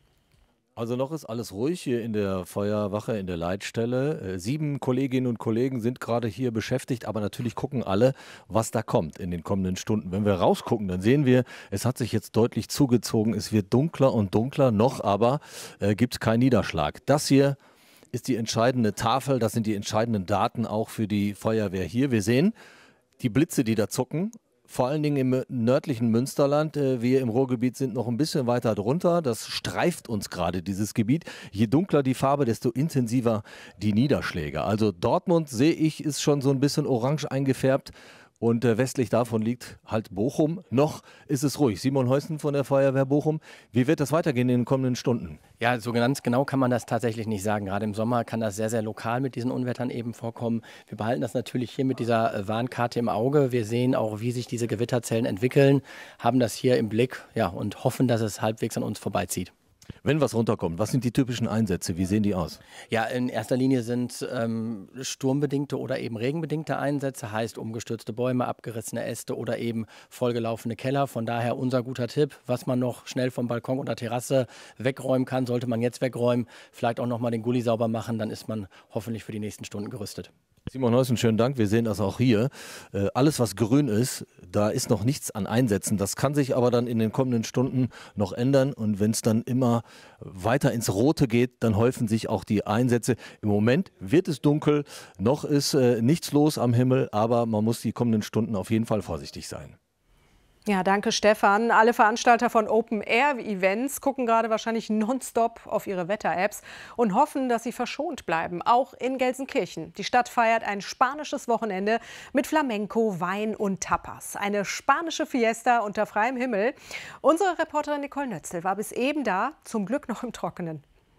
Also noch ist alles ruhig hier in der Feuerwache, in der Leitstelle. Äh, sieben Kolleginnen und Kollegen sind gerade hier beschäftigt, aber natürlich gucken alle, was da kommt in den kommenden Stunden. Wenn wir rausgucken, dann sehen wir, es hat sich jetzt deutlich zugezogen. Es wird dunkler und dunkler, noch aber äh, gibt es keinen Niederschlag. Das hier ist die entscheidende Tafel, das sind die entscheidenden Daten auch für die Feuerwehr hier. Wir sehen die Blitze, die da zucken. Vor allen Dingen im nördlichen Münsterland. Wir im Ruhrgebiet sind noch ein bisschen weiter drunter. Das streift uns gerade, dieses Gebiet. Je dunkler die Farbe, desto intensiver die Niederschläge. Also Dortmund, sehe ich, ist schon so ein bisschen orange eingefärbt. Und äh, westlich davon liegt halt Bochum. Noch ist es ruhig. Simon Heusen von der Feuerwehr Bochum. Wie wird das weitergehen in den kommenden Stunden? Ja, so ganz genau kann man das tatsächlich nicht sagen. Gerade im Sommer kann das sehr, sehr lokal mit diesen Unwettern eben vorkommen. Wir behalten das natürlich hier mit dieser äh, Warnkarte im Auge. Wir sehen auch, wie sich diese Gewitterzellen entwickeln, haben das hier im Blick, ja, und hoffen, dass es halbwegs an uns vorbeizieht. Wenn was runterkommt, was sind die typischen Einsätze? Wie sehen die aus? Ja, in erster Linie sind ähm, sturmbedingte oder eben regenbedingte Einsätze, heißt umgestürzte Bäume, abgerissene Äste oder eben vollgelaufene Keller. Von daher unser guter Tipp, was man noch schnell vom Balkon oder Terrasse wegräumen kann, sollte man jetzt wegräumen. Vielleicht auch noch mal den Gully sauber machen, dann ist man hoffentlich für die nächsten Stunden gerüstet. Simon Heusen, schönen Dank. Wir sehen das auch hier. Äh, alles, was grün ist, da ist noch nichts an Einsätzen. Das kann sich aber dann in den kommenden Stunden noch ändern. Und wenn es dann immer weiter ins Rote geht, dann häufen sich auch die Einsätze. Im Moment wird es dunkel, noch ist äh, nichts los am Himmel, aber man muss die kommenden Stunden auf jeden Fall vorsichtig sein. Ja, danke Stefan. Alle Veranstalter von Open-Air-Events gucken gerade wahrscheinlich nonstop auf ihre Wetter-Apps und hoffen, dass sie verschont bleiben. Auch in Gelsenkirchen. Die Stadt feiert ein spanisches Wochenende mit Flamenco, Wein und Tapas. Eine spanische Fiesta unter freiem Himmel. Unsere Reporterin Nicole Nötzel war bis eben da, zum Glück noch im Trockenen.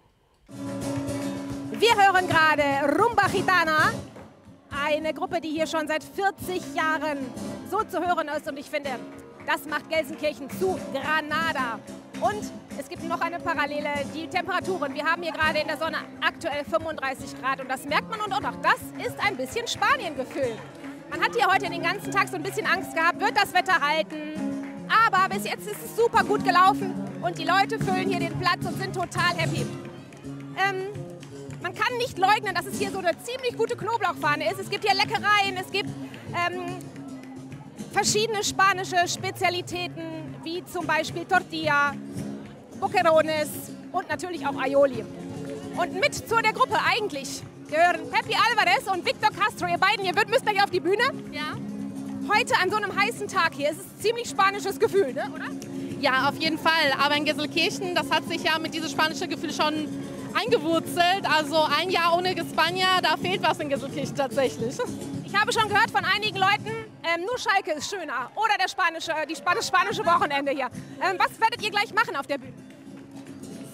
Wir hören gerade Rumba Gitana. Eine Gruppe, die hier schon seit vierzig Jahren so zu hören ist. Und ich finde, das macht Gelsenkirchen zu Granada. Und es gibt noch eine Parallele, die Temperaturen. Wir haben hier gerade in der Sonne aktuell fünfunddreißig Grad. Und das merkt man und auch das ist ein bisschen Spanien-Gefühl. Man hat hier heute den ganzen Tag so ein bisschen Angst gehabt, wird das Wetter halten? Aber bis jetzt ist es super gut gelaufen. Und die Leute füllen hier den Platz und sind total happy. Ähm, Man kann nicht leugnen, dass es hier so eine ziemlich gute Knoblauchfahne ist. Es gibt hier Leckereien, es gibt ähm, verschiedene spanische Spezialitäten, wie zum Beispiel Tortilla, Boquerones und natürlich auch Aioli. Und mit zu der Gruppe eigentlich gehören Pepi Alvarez und Victor Castro. Ihr beiden, ihr müsst gleich auf die Bühne. Ja. Heute an so einem heißen Tag hier, es ist ein ziemlich spanisches Gefühl, ne, oder? Ja, auf jeden Fall. Aber in Gelsenkirchen, das hat sich ja mit diesem spanischen Gefühl schon eingewurzelt. Also ein Jahr ohne Spanier, da fehlt was in Gelsenkirchen tatsächlich. Ich habe schon gehört von einigen Leuten, ähm, nur Schalke ist schöner. Oder der spanische, die, das spanische Wochenende hier. Ähm, was werdet ihr gleich machen auf der Bühne?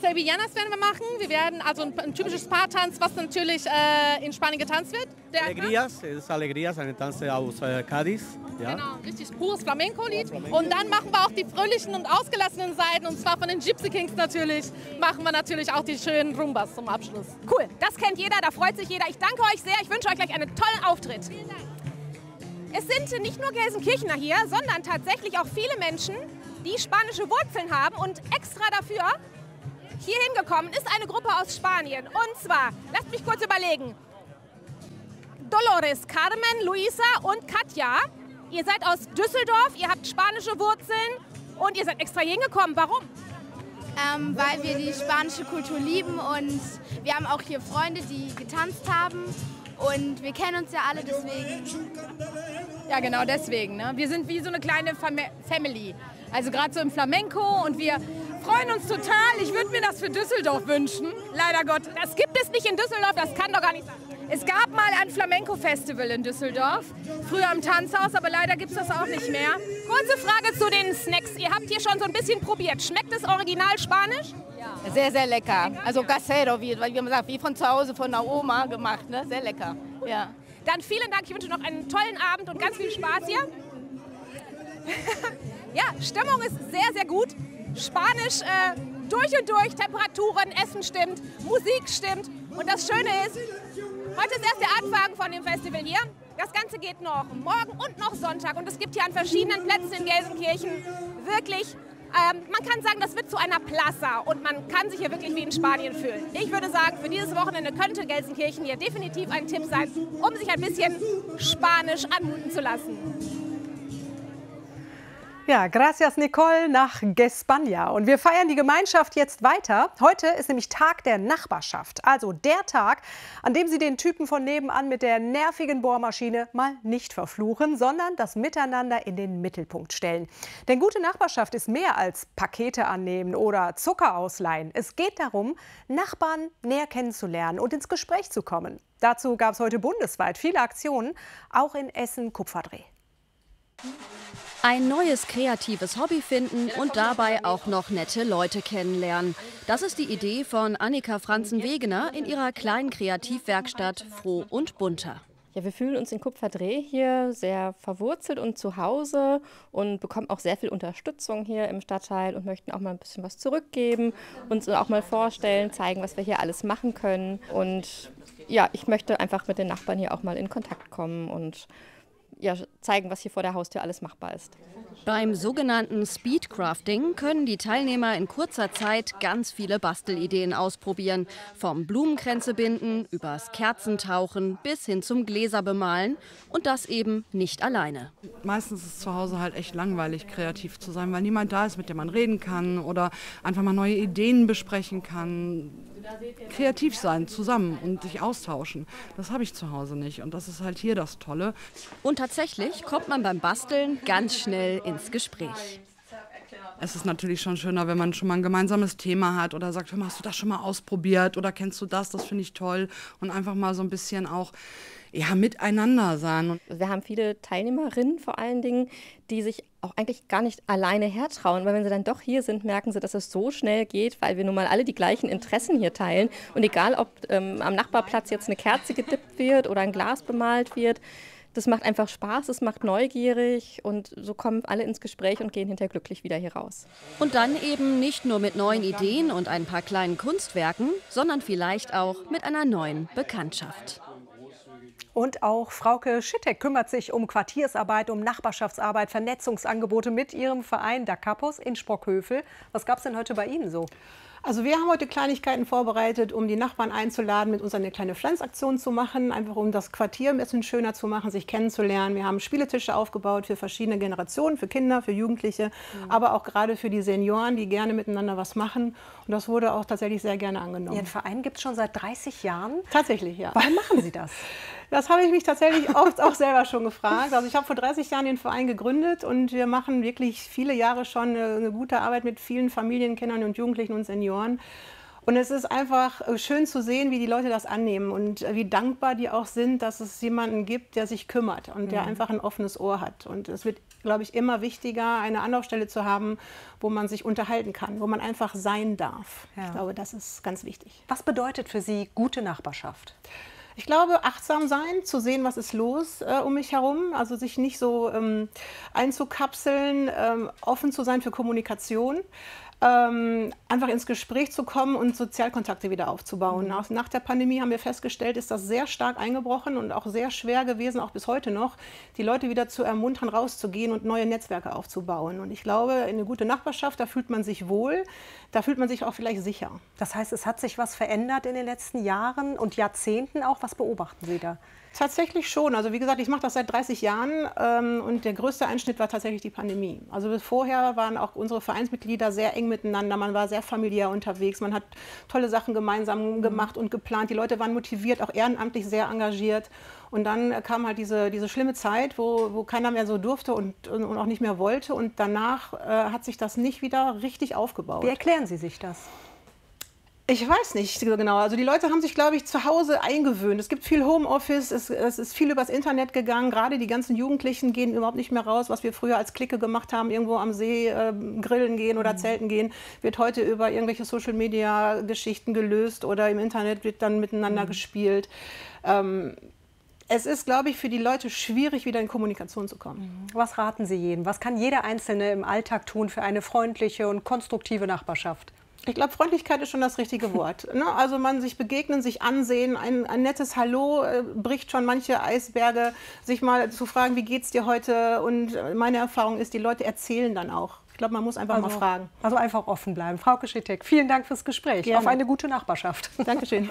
Sevillanas werden wir machen. Wir werden also ein, ein typisches Paartanz, was natürlich äh, in Spanien getanzt wird. Der Alegrías, es Alegrías, ein Tanz aus äh, Cádiz. Ja. Genau, richtig pures Flamenco-Lied. Und dann machen wir auch die fröhlichen und ausgelassenen Seiten, und zwar von den Gypsy Kings natürlich, machen wir natürlich auch die schönen Rumbas zum Abschluss. Cool, das kennt jeder, da freut sich jeder. Ich danke euch sehr, ich wünsche euch gleich einen tollen Auftritt. Vielen Dank. Es sind nicht nur Gelsenkirchener hier, sondern tatsächlich auch viele Menschen, die spanische Wurzeln haben, und extra dafür hier hingekommen ist eine Gruppe aus Spanien. Und zwar, lasst mich kurz überlegen, Dolores, Carmen, Luisa und Katja. Ihr seid aus Düsseldorf, ihr habt spanische Wurzeln und ihr seid extra hier hingekommen. Warum? Ähm, weil wir die spanische Kultur lieben, und wir haben auch hier Freunde, die getanzt haben. Und wir kennen uns ja alle deswegen. Ja, genau deswegen. Ne? Wir sind wie so eine kleine Fam Family. Also gerade so im Flamenco, und wir freuen uns total. Ich würde mir das für Düsseldorf wünschen. Leider Gott. Das gibt es nicht in Düsseldorf, das kann doch gar nicht sein. Es gab mal ein Flamenco-Festival in Düsseldorf, früher im Tanzhaus, aber leider gibt es das auch nicht mehr. Kurze Frage zu den Snacks. Ihr habt hier schon so ein bisschen probiert. Schmeckt es original spanisch? Ja. Sehr, sehr lecker. Also casero, wie, wie man sagt, wie von zu Hause von der Oma gemacht. Ne? Sehr lecker. Ja. Dann vielen Dank. Ich wünsche noch einen tollen Abend und ganz viel Spaß hier. Ja, Stimmung ist sehr, sehr gut. Spanisch äh, durch und durch. Temperaturen, Essen stimmt, Musik stimmt. Und das Schöne ist, heute ist erst der Anfang von dem Festival hier. Das Ganze geht noch morgen und noch Sonntag. Und es gibt hier an verschiedenen Plätzen in Gelsenkirchen wirklich, ähm, man kann sagen, das wird zu einer Plaza. Und man kann sich hier wirklich wie in Spanien fühlen. Ich würde sagen, für dieses Wochenende könnte Gelsenkirchen hier definitiv ein Tipp sein, um sich ein bisschen Spanisch anmuten zu lassen. Ja, gracias Nicole nach España. Und wir feiern die Gemeinschaft jetzt weiter. Heute ist nämlich Tag der Nachbarschaft. Also der Tag, an dem Sie den Typen von nebenan mit der nervigen Bohrmaschine mal nicht verfluchen, sondern das Miteinander in den Mittelpunkt stellen. Denn gute Nachbarschaft ist mehr als Pakete annehmen oder Zucker ausleihen. Es geht darum, Nachbarn näher kennenzulernen und ins Gespräch zu kommen. Dazu gab es heute bundesweit viele Aktionen, auch in Essen-Kupferdreh. Ein neues kreatives Hobby finden und dabei auch noch nette Leute kennenlernen. Das ist die Idee von Annika Franzen-Wegener in ihrer kleinen Kreativwerkstatt Froh und Bunter. Ja, wir fühlen uns in Kupferdreh hier sehr verwurzelt und zu Hause und bekommen auch sehr viel Unterstützung hier im Stadtteil und möchten auch mal ein bisschen was zurückgeben, uns auch mal vorstellen, zeigen, was wir hier alles machen können. Und ja, ich möchte einfach mit den Nachbarn hier auch mal in Kontakt kommen und ja, zeigen, was hier vor der Haustür alles machbar ist. Beim sogenannten Speedcrafting können die Teilnehmer in kurzer Zeit ganz viele Bastelideen ausprobieren. Vom Blumenkränze binden, übers Kerzentauchen bis hin zum Gläser bemalen. Und das eben nicht alleine. Meistens ist es zu Hause halt echt langweilig, kreativ zu sein, weil niemand da ist, mit dem man reden kann oder einfach mal neue Ideen besprechen kann. Kreativ sein, zusammen und sich austauschen. Das habe ich zu Hause nicht und das ist halt hier das Tolle. Und tatsächlich kommt man beim Basteln ganz schnell ins Gespräch. Es ist natürlich schon schöner, wenn man schon mal ein gemeinsames Thema hat oder sagt, hast du das schon mal ausprobiert oder kennst du das, das finde ich toll. Und einfach mal so ein bisschen auch ja, miteinander sein. Wir haben viele Teilnehmerinnen vor allen Dingen, die sich auch eigentlich gar nicht alleine hertrauen, weil wenn sie dann doch hier sind, merken sie, dass es so schnell geht, weil wir nun mal alle die gleichen Interessen hier teilen. Und egal, ob ähm, am Nachbarplatz jetzt eine Kerze gedippt wird oder ein Glas bemalt wird, das macht einfach Spaß, es macht neugierig und so kommen alle ins Gespräch und gehen hinterher glücklich wieder hier raus. Und dann eben nicht nur mit neuen Ideen und ein paar kleinen Kunstwerken, sondern vielleicht auch mit einer neuen Bekanntschaft. Und auch Frauke Schittek kümmert sich um Quartiersarbeit, um Nachbarschaftsarbeit, Vernetzungsangebote mit ihrem Verein Da Capos in Sprockhövel. Was gab es denn heute bei Ihnen so? Also wir haben heute Kleinigkeiten vorbereitet, um die Nachbarn einzuladen, mit uns eine kleine Pflanzaktion zu machen, einfach um das Quartier ein bisschen schöner zu machen, sich kennenzulernen. Wir haben Spieletische aufgebaut für verschiedene Generationen, für Kinder, für Jugendliche, mhm. aber auch gerade für die Senioren, die gerne miteinander was machen. Und das wurde auch tatsächlich sehr gerne angenommen. Ihren Verein gibt es schon seit dreißig Jahren? Tatsächlich, ja. Warum machen Sie das? Das habe ich mich tatsächlich oft auch selber schon gefragt. Also ich habe vor dreißig Jahren den Verein gegründet und wir machen wirklich viele Jahre schon eine, eine gute Arbeit mit vielen Familien, Kindern und Jugendlichen und Senioren. Und es ist einfach schön zu sehen, wie die Leute das annehmen und wie dankbar die auch sind, dass es jemanden gibt, der sich kümmert und der Mhm. einfach ein offenes Ohr hat. Und es wird, glaube ich, immer wichtiger, eine Anlaufstelle zu haben, wo man sich unterhalten kann, wo man einfach sein darf. Ja. Ich glaube, das ist ganz wichtig. Was bedeutet für Sie gute Nachbarschaft? Ich glaube, achtsam sein, zu sehen, was ist los äh, um mich herum, also sich nicht so ähm, einzukapseln, ähm, offen zu sein für Kommunikation. Ähm, einfach ins Gespräch zu kommen und Sozialkontakte wieder aufzubauen. Mhm. Nach, nach der Pandemie haben wir festgestellt, ist das sehr stark eingebrochen und auch sehr schwer gewesen, auch bis heute noch, die Leute wieder zu ermuntern, rauszugehen und neue Netzwerke aufzubauen. Und ich glaube, in eine gute Nachbarschaft, da fühlt man sich wohl, da fühlt man sich auch vielleicht sicher. Das heißt, es hat sich was verändert in den letzten Jahren und Jahrzehnten auch. Was beobachten Sie da? Tatsächlich schon. Also wie gesagt, ich mache das seit dreißig Jahren ähm, und der größte Einschnitt war tatsächlich die Pandemie. Also vorher waren auch unsere Vereinsmitglieder sehr eng miteinander, man war sehr familiär unterwegs, man hat tolle Sachen gemeinsam mhm. gemacht und geplant. Die Leute waren motiviert, auch ehrenamtlich sehr engagiert. Und dann kam halt diese, diese schlimme Zeit, wo, wo keiner mehr so durfte und, und, und auch nicht mehr wollte. Und danach äh, hat sich das nicht wieder richtig aufgebaut. Wie erklären Sie sich das? Ich weiß nicht so genau. Also die Leute haben sich, glaube ich, zu Hause eingewöhnt. Es gibt viel Homeoffice, es, es ist viel übers Internet gegangen. Gerade die ganzen Jugendlichen gehen überhaupt nicht mehr raus. Was wir früher als Clique gemacht haben, irgendwo am See äh, grillen gehen oder mhm. zelten gehen, wird heute über irgendwelche Social-Media-Geschichten gelöst oder im Internet wird dann miteinander mhm. gespielt. Ähm, Es ist, glaube ich, für die Leute schwierig, wieder in Kommunikation zu kommen. Was raten Sie jedem? Was kann jeder Einzelne im Alltag tun für eine freundliche und konstruktive Nachbarschaft? Ich glaube, Freundlichkeit ist schon das richtige Wort. Ne? Also man sich begegnen, sich ansehen, ein, ein nettes Hallo äh, bricht schon manche Eisberge. Sich mal zu fragen, wie geht's dir heute? Und meine Erfahrung ist, die Leute erzählen dann auch. Ich glaube, man muss einfach also, mal fragen. Also einfach offen bleiben. Frau Schitek, vielen Dank fürs Gespräch. Gerne. Auf eine gute Nachbarschaft. Dankeschön.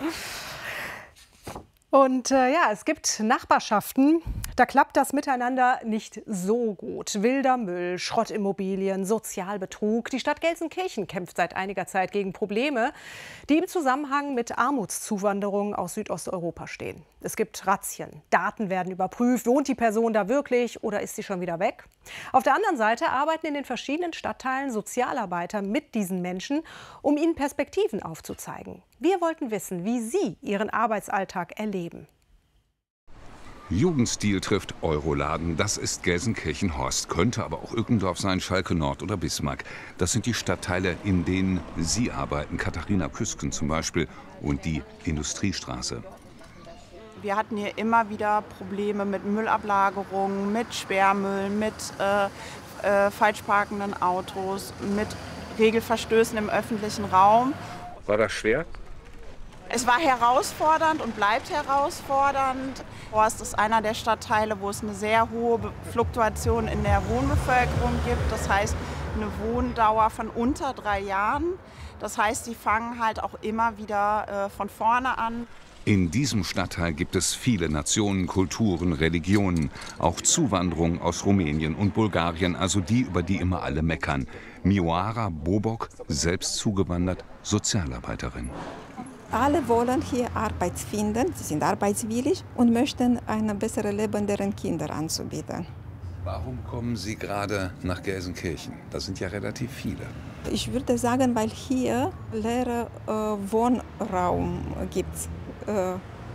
Und äh, ja, es gibt Nachbarschaften, da klappt das Miteinander nicht so gut. Wilder Müll, Schrottimmobilien, Sozialbetrug. Die Stadt Gelsenkirchen kämpft seit einiger Zeit gegen Probleme, die im Zusammenhang mit Armutszuwanderung aus Südosteuropa stehen. Es gibt Razzien, Daten werden überprüft, wohnt die Person da wirklich oder ist sie schon wieder weg? Auf der anderen Seite arbeiten in den verschiedenen Stadtteilen Sozialarbeiter mit diesen Menschen, um ihnen Perspektiven aufzuzeigen. Wir wollten wissen, wie sie ihren Arbeitsalltag erleben. Jugendstil trifft Euroladen, das ist Gelsenkirchen-Horst, könnte aber auch Ückendorf sein, Schalke Nord oder Bismarck. Das sind die Stadtteile, in denen Sie arbeiten, Katharina Küsken zum Beispiel, und die Industriestraße. Wir hatten hier immer wieder Probleme mit Müllablagerungen, mit Sperrmüll, mit äh, äh, falsch parkenden Autos, mit Regelverstößen im öffentlichen Raum. War das schwer? Es war herausfordernd und bleibt herausfordernd. Horst ist einer der Stadtteile, wo es eine sehr hohe Fluktuation in der Wohnbevölkerung gibt. Das heißt, eine Wohndauer von unter drei Jahren. Das heißt, sie fangen halt auch immer wieder äh, von vorne an. In diesem Stadtteil gibt es viele Nationen, Kulturen, Religionen, auch Zuwanderung aus Rumänien und Bulgarien, also die, über die immer alle meckern. Mioara Bobok, selbst zugewandert, Sozialarbeiterin. Alle wollen hier Arbeit finden, sie sind arbeitswillig und möchten ein besseres Leben deren Kinder anzubieten. Warum kommen Sie gerade nach Gelsenkirchen? Das sind ja relativ viele. Ich würde sagen, weil hier leere äh, Wohnraum gibt. Äh, ja,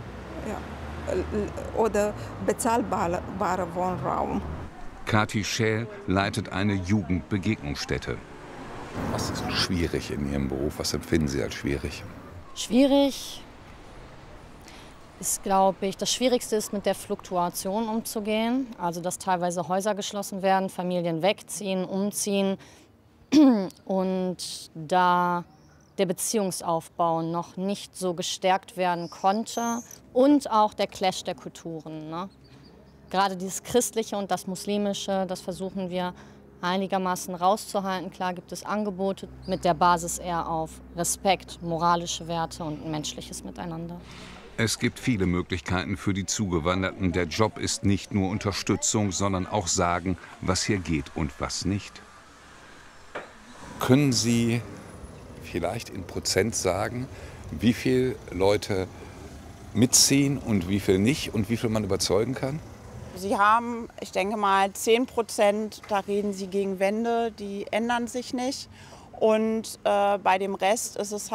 oder bezahlbarer Wohnraum. Kathi Schäl leitet eine Jugendbegegnungsstätte. Was ist schwierig in Ihrem Beruf? Was empfinden Sie als schwierig? Schwierig ist, glaube ich, das Schwierigste ist, mit der Fluktuation umzugehen. Also, dass teilweise Häuser geschlossen werden, Familien wegziehen, umziehen und da der Beziehungsaufbau noch nicht so gestärkt werden konnte und auch der Clash der Kulturen. Ne? Gerade dieses Christliche und das Muslimische, das versuchen wir einigermaßen rauszuhalten. Klar gibt es Angebote mit der Basis eher auf Respekt, moralische Werte und ein menschliches Miteinander. Es gibt viele Möglichkeiten für die Zugewanderten. Der Job ist nicht nur Unterstützung, sondern auch sagen, was hier geht und was nicht. Können Sie vielleicht in Prozent sagen, wie viele Leute mitziehen und wie viel nicht und wie viel man überzeugen kann? Sie haben, ich denke mal, zehn Prozent, da reden Sie gegen Wände, die ändern sich nicht. Und äh, bei dem Rest ist es halt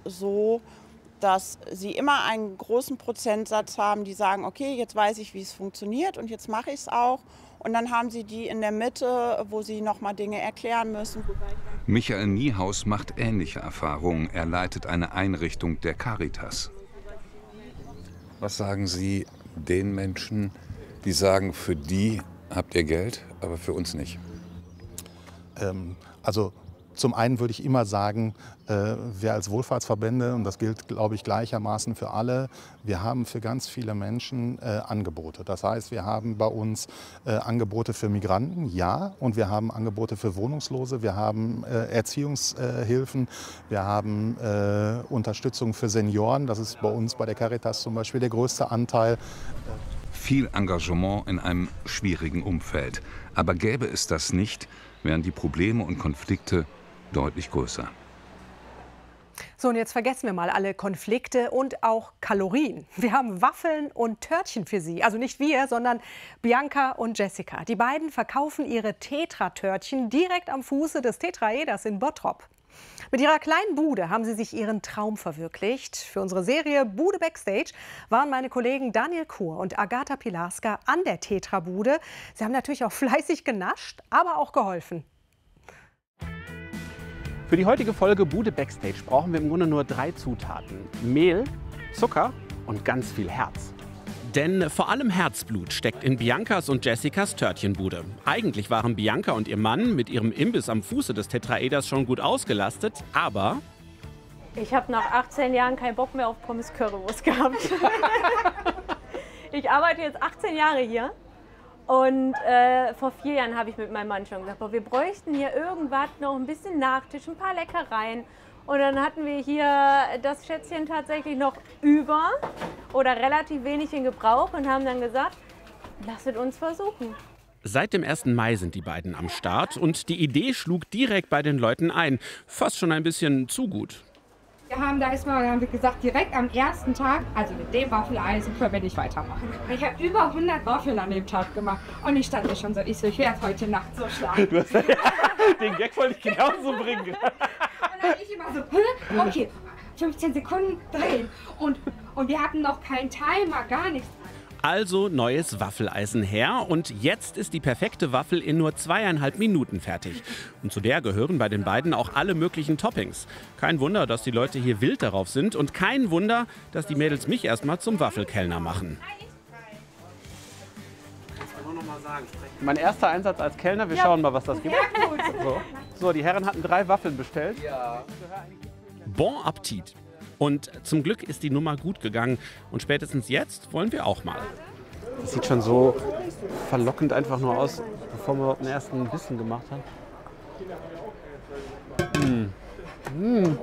so, dass sie immer einen großen Prozentsatz haben, die sagen, okay, jetzt weiß ich, wie es funktioniert und jetzt mache ich es auch. Und dann haben sie die in der Mitte, wo sie noch mal Dinge erklären müssen. Michael Niehaus macht ähnliche Erfahrungen. Er leitet eine Einrichtung der Caritas. Was sagen Sie den Menschen, die sagen, für die habt ihr Geld, aber für uns nicht? Ähm, also zum einen würde ich immer sagen, äh, wir als Wohlfahrtsverbände, und das gilt, glaube ich, gleichermaßen für alle, wir haben für ganz viele Menschen äh, Angebote. Das heißt, wir haben bei uns äh, Angebote für Migranten, ja, und wir haben Angebote für Wohnungslose, wir haben äh, Erziehungshilfen, äh, wir haben äh, Unterstützung für Senioren. Das ist bei uns bei der Caritas zum Beispiel der größte Anteil. Viel Engagement in einem schwierigen Umfeld. Aber gäbe es das nicht, wären die Probleme und Konflikte deutlich größer. So, und jetzt vergessen wir mal alle Konflikte und auch Kalorien. Wir haben Waffeln und Törtchen für Sie. Also nicht wir, sondern Bianca und Jessica. Die beiden verkaufen ihre Tetra-Törtchen direkt am Fuße des Tetraeders in Bottrop. Mit ihrer kleinen Bude haben sie sich ihren Traum verwirklicht. Für unsere Serie Bude Backstage waren meine Kollegen Daniel Kur und Agatha Pilarska an der Tetra-Bude. Sie haben natürlich auch fleißig genascht, aber auch geholfen. Für die heutige Folge Bude Backstage brauchen wir im Grunde nur drei Zutaten: Mehl, Zucker und ganz viel Herz. Denn vor allem Herzblut steckt in Biancas und Jessicas Törtchenbude. Eigentlich waren Bianca und ihr Mann mit ihrem Imbiss am Fuße des Tetraeders schon gut ausgelastet, aber... Ich habe nach achtzehn Jahren keinen Bock mehr auf Pommes Currywurst gehabt. Ich arbeite jetzt achtzehn Jahre hier und äh, vor vier Jahren habe ich mit meinem Mann schon gesagt, boah, wir bräuchten hier irgendwas, noch ein bisschen Nachtisch, ein paar Leckereien. Und dann hatten wir hier das Schätzchen tatsächlich noch über oder relativ wenig in Gebrauch und haben dann gesagt, lasst uns versuchen. Seit dem ersten Mai sind die beiden am Start und die Idee schlug direkt bei den Leuten ein. Fast schon ein bisschen zu gut. Wir haben da erstmal haben wir gesagt, direkt am ersten Tag, also mit dem Waffeleisen können wir nicht weitermachen. Ich habe über hundert Waffeln an dem Tag gemacht und ich stand mir schon so, ich so, ich werde heute Nacht so schlafen. Du hast, ja, den Gag wollte ich genauso bringen. Und dann ich immer so, okay, fünfzehn Sekunden drehen. Und, und wir hatten noch keinen Timer, gar nichts. Also neues Waffeleisen her und jetzt ist die perfekte Waffel in nur zweieinhalb Minuten fertig. Und zu der gehören bei den beiden auch alle möglichen Toppings. Kein Wunder, dass die Leute hier wild darauf sind und kein Wunder, dass die Mädels mich erstmal zum Waffelkellner machen. Mein erster Einsatz als Kellner, wir ja. schauen mal, was das gibt. Ja, gut. So. so, die Herren hatten drei Waffeln bestellt. Ja. Bon Appetit. Und zum Glück ist die Nummer gut gegangen. Und spätestens jetzt wollen wir auch mal. Das sieht schon so verlockend einfach nur aus, bevor wir überhaupt den ersten Bissen gemacht haben. Mmh. Mmh.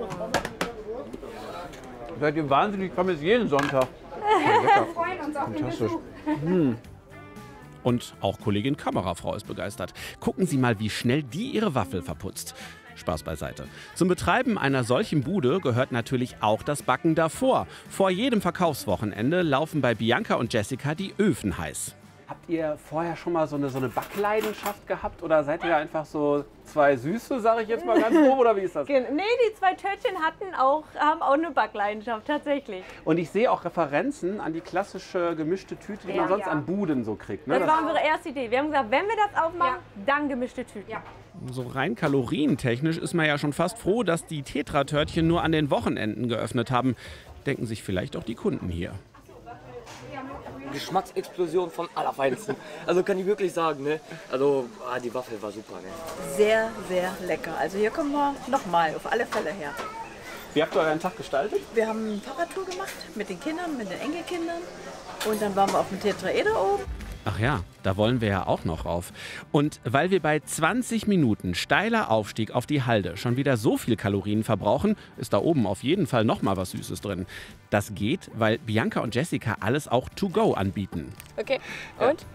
Seid ihr wahnsinnig, ich komme jetzt jeden Sonntag. Wir freuen uns auf den Besuch. Mmh. Und auch Kollegin Kamerafrau ist begeistert. Gucken Sie mal, wie schnell die ihre Waffel verputzt. Spaß beiseite. Zum Betreiben einer solchen Bude gehört natürlich auch das Backen davor. Vor jedem Verkaufswochenende laufen bei Bianca und Jessica die Öfen heiß. Habt ihr vorher schon mal so eine, so eine Backleidenschaft gehabt oder seid ihr einfach so zwei Süße, sage ich jetzt mal ganz grob, oder wie ist das? Nee, die zwei Törtchen hatten auch, haben auch eine Backleidenschaft, tatsächlich. Und ich sehe auch Referenzen an die klassische gemischte Tüte, die ja, man sonst ja. an Buden so kriegt. Ne? Das, das war unsere erste Idee. Wir haben gesagt, wenn wir das aufmachen, ja. dann gemischte Tüten. Ja. So rein kalorientechnisch ist man ja schon fast froh, dass die Tetra-Törtchen nur an den Wochenenden geöffnet haben. Denken sich vielleicht auch die Kunden hier. Geschmacksexplosion von allerfeinsten. Also kann ich wirklich sagen, ne? Also ah, die Waffel war super, ne? Sehr, sehr lecker. Also hier kommen wir nochmal, auf alle Fälle her. Wie habt ihr euren Tag gestaltet? Wir haben eine Fahrradtour gemacht mit den Kindern, mit den Enkelkindern. Und dann waren wir auf dem Tetraeder oben. Ach ja, da wollen wir ja auch noch rauf. Und weil wir bei zwanzig Minuten steiler Aufstieg auf die Halde schon wieder so viel Kalorien verbrauchen, ist da oben auf jeden Fall noch mal was Süßes drin. Das geht, weil Bianca und Jessica alles auch to go anbieten. Okay, und?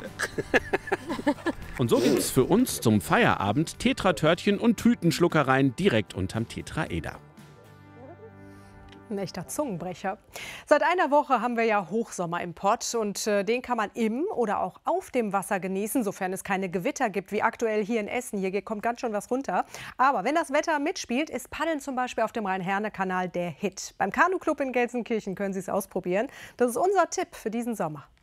Und so gibt es für uns zum Feierabend Tetra-Törtchen und Tütenschluckereien direkt unterm Tetraeder. Ein echter Zungenbrecher. Seit einer Woche haben wir ja Hochsommer im Pott und äh, den kann man im oder auch auf dem Wasser genießen, sofern es keine Gewitter gibt, wie aktuell hier in Essen. Hier kommt ganz schön was runter. Aber wenn das Wetter mitspielt, ist Paddeln zum Beispiel auf dem Rhein-Herne-Kanal der Hit. Beim Kanu-Club in Gelsenkirchen können Sie es ausprobieren. Das ist unser Tipp für diesen Sommer.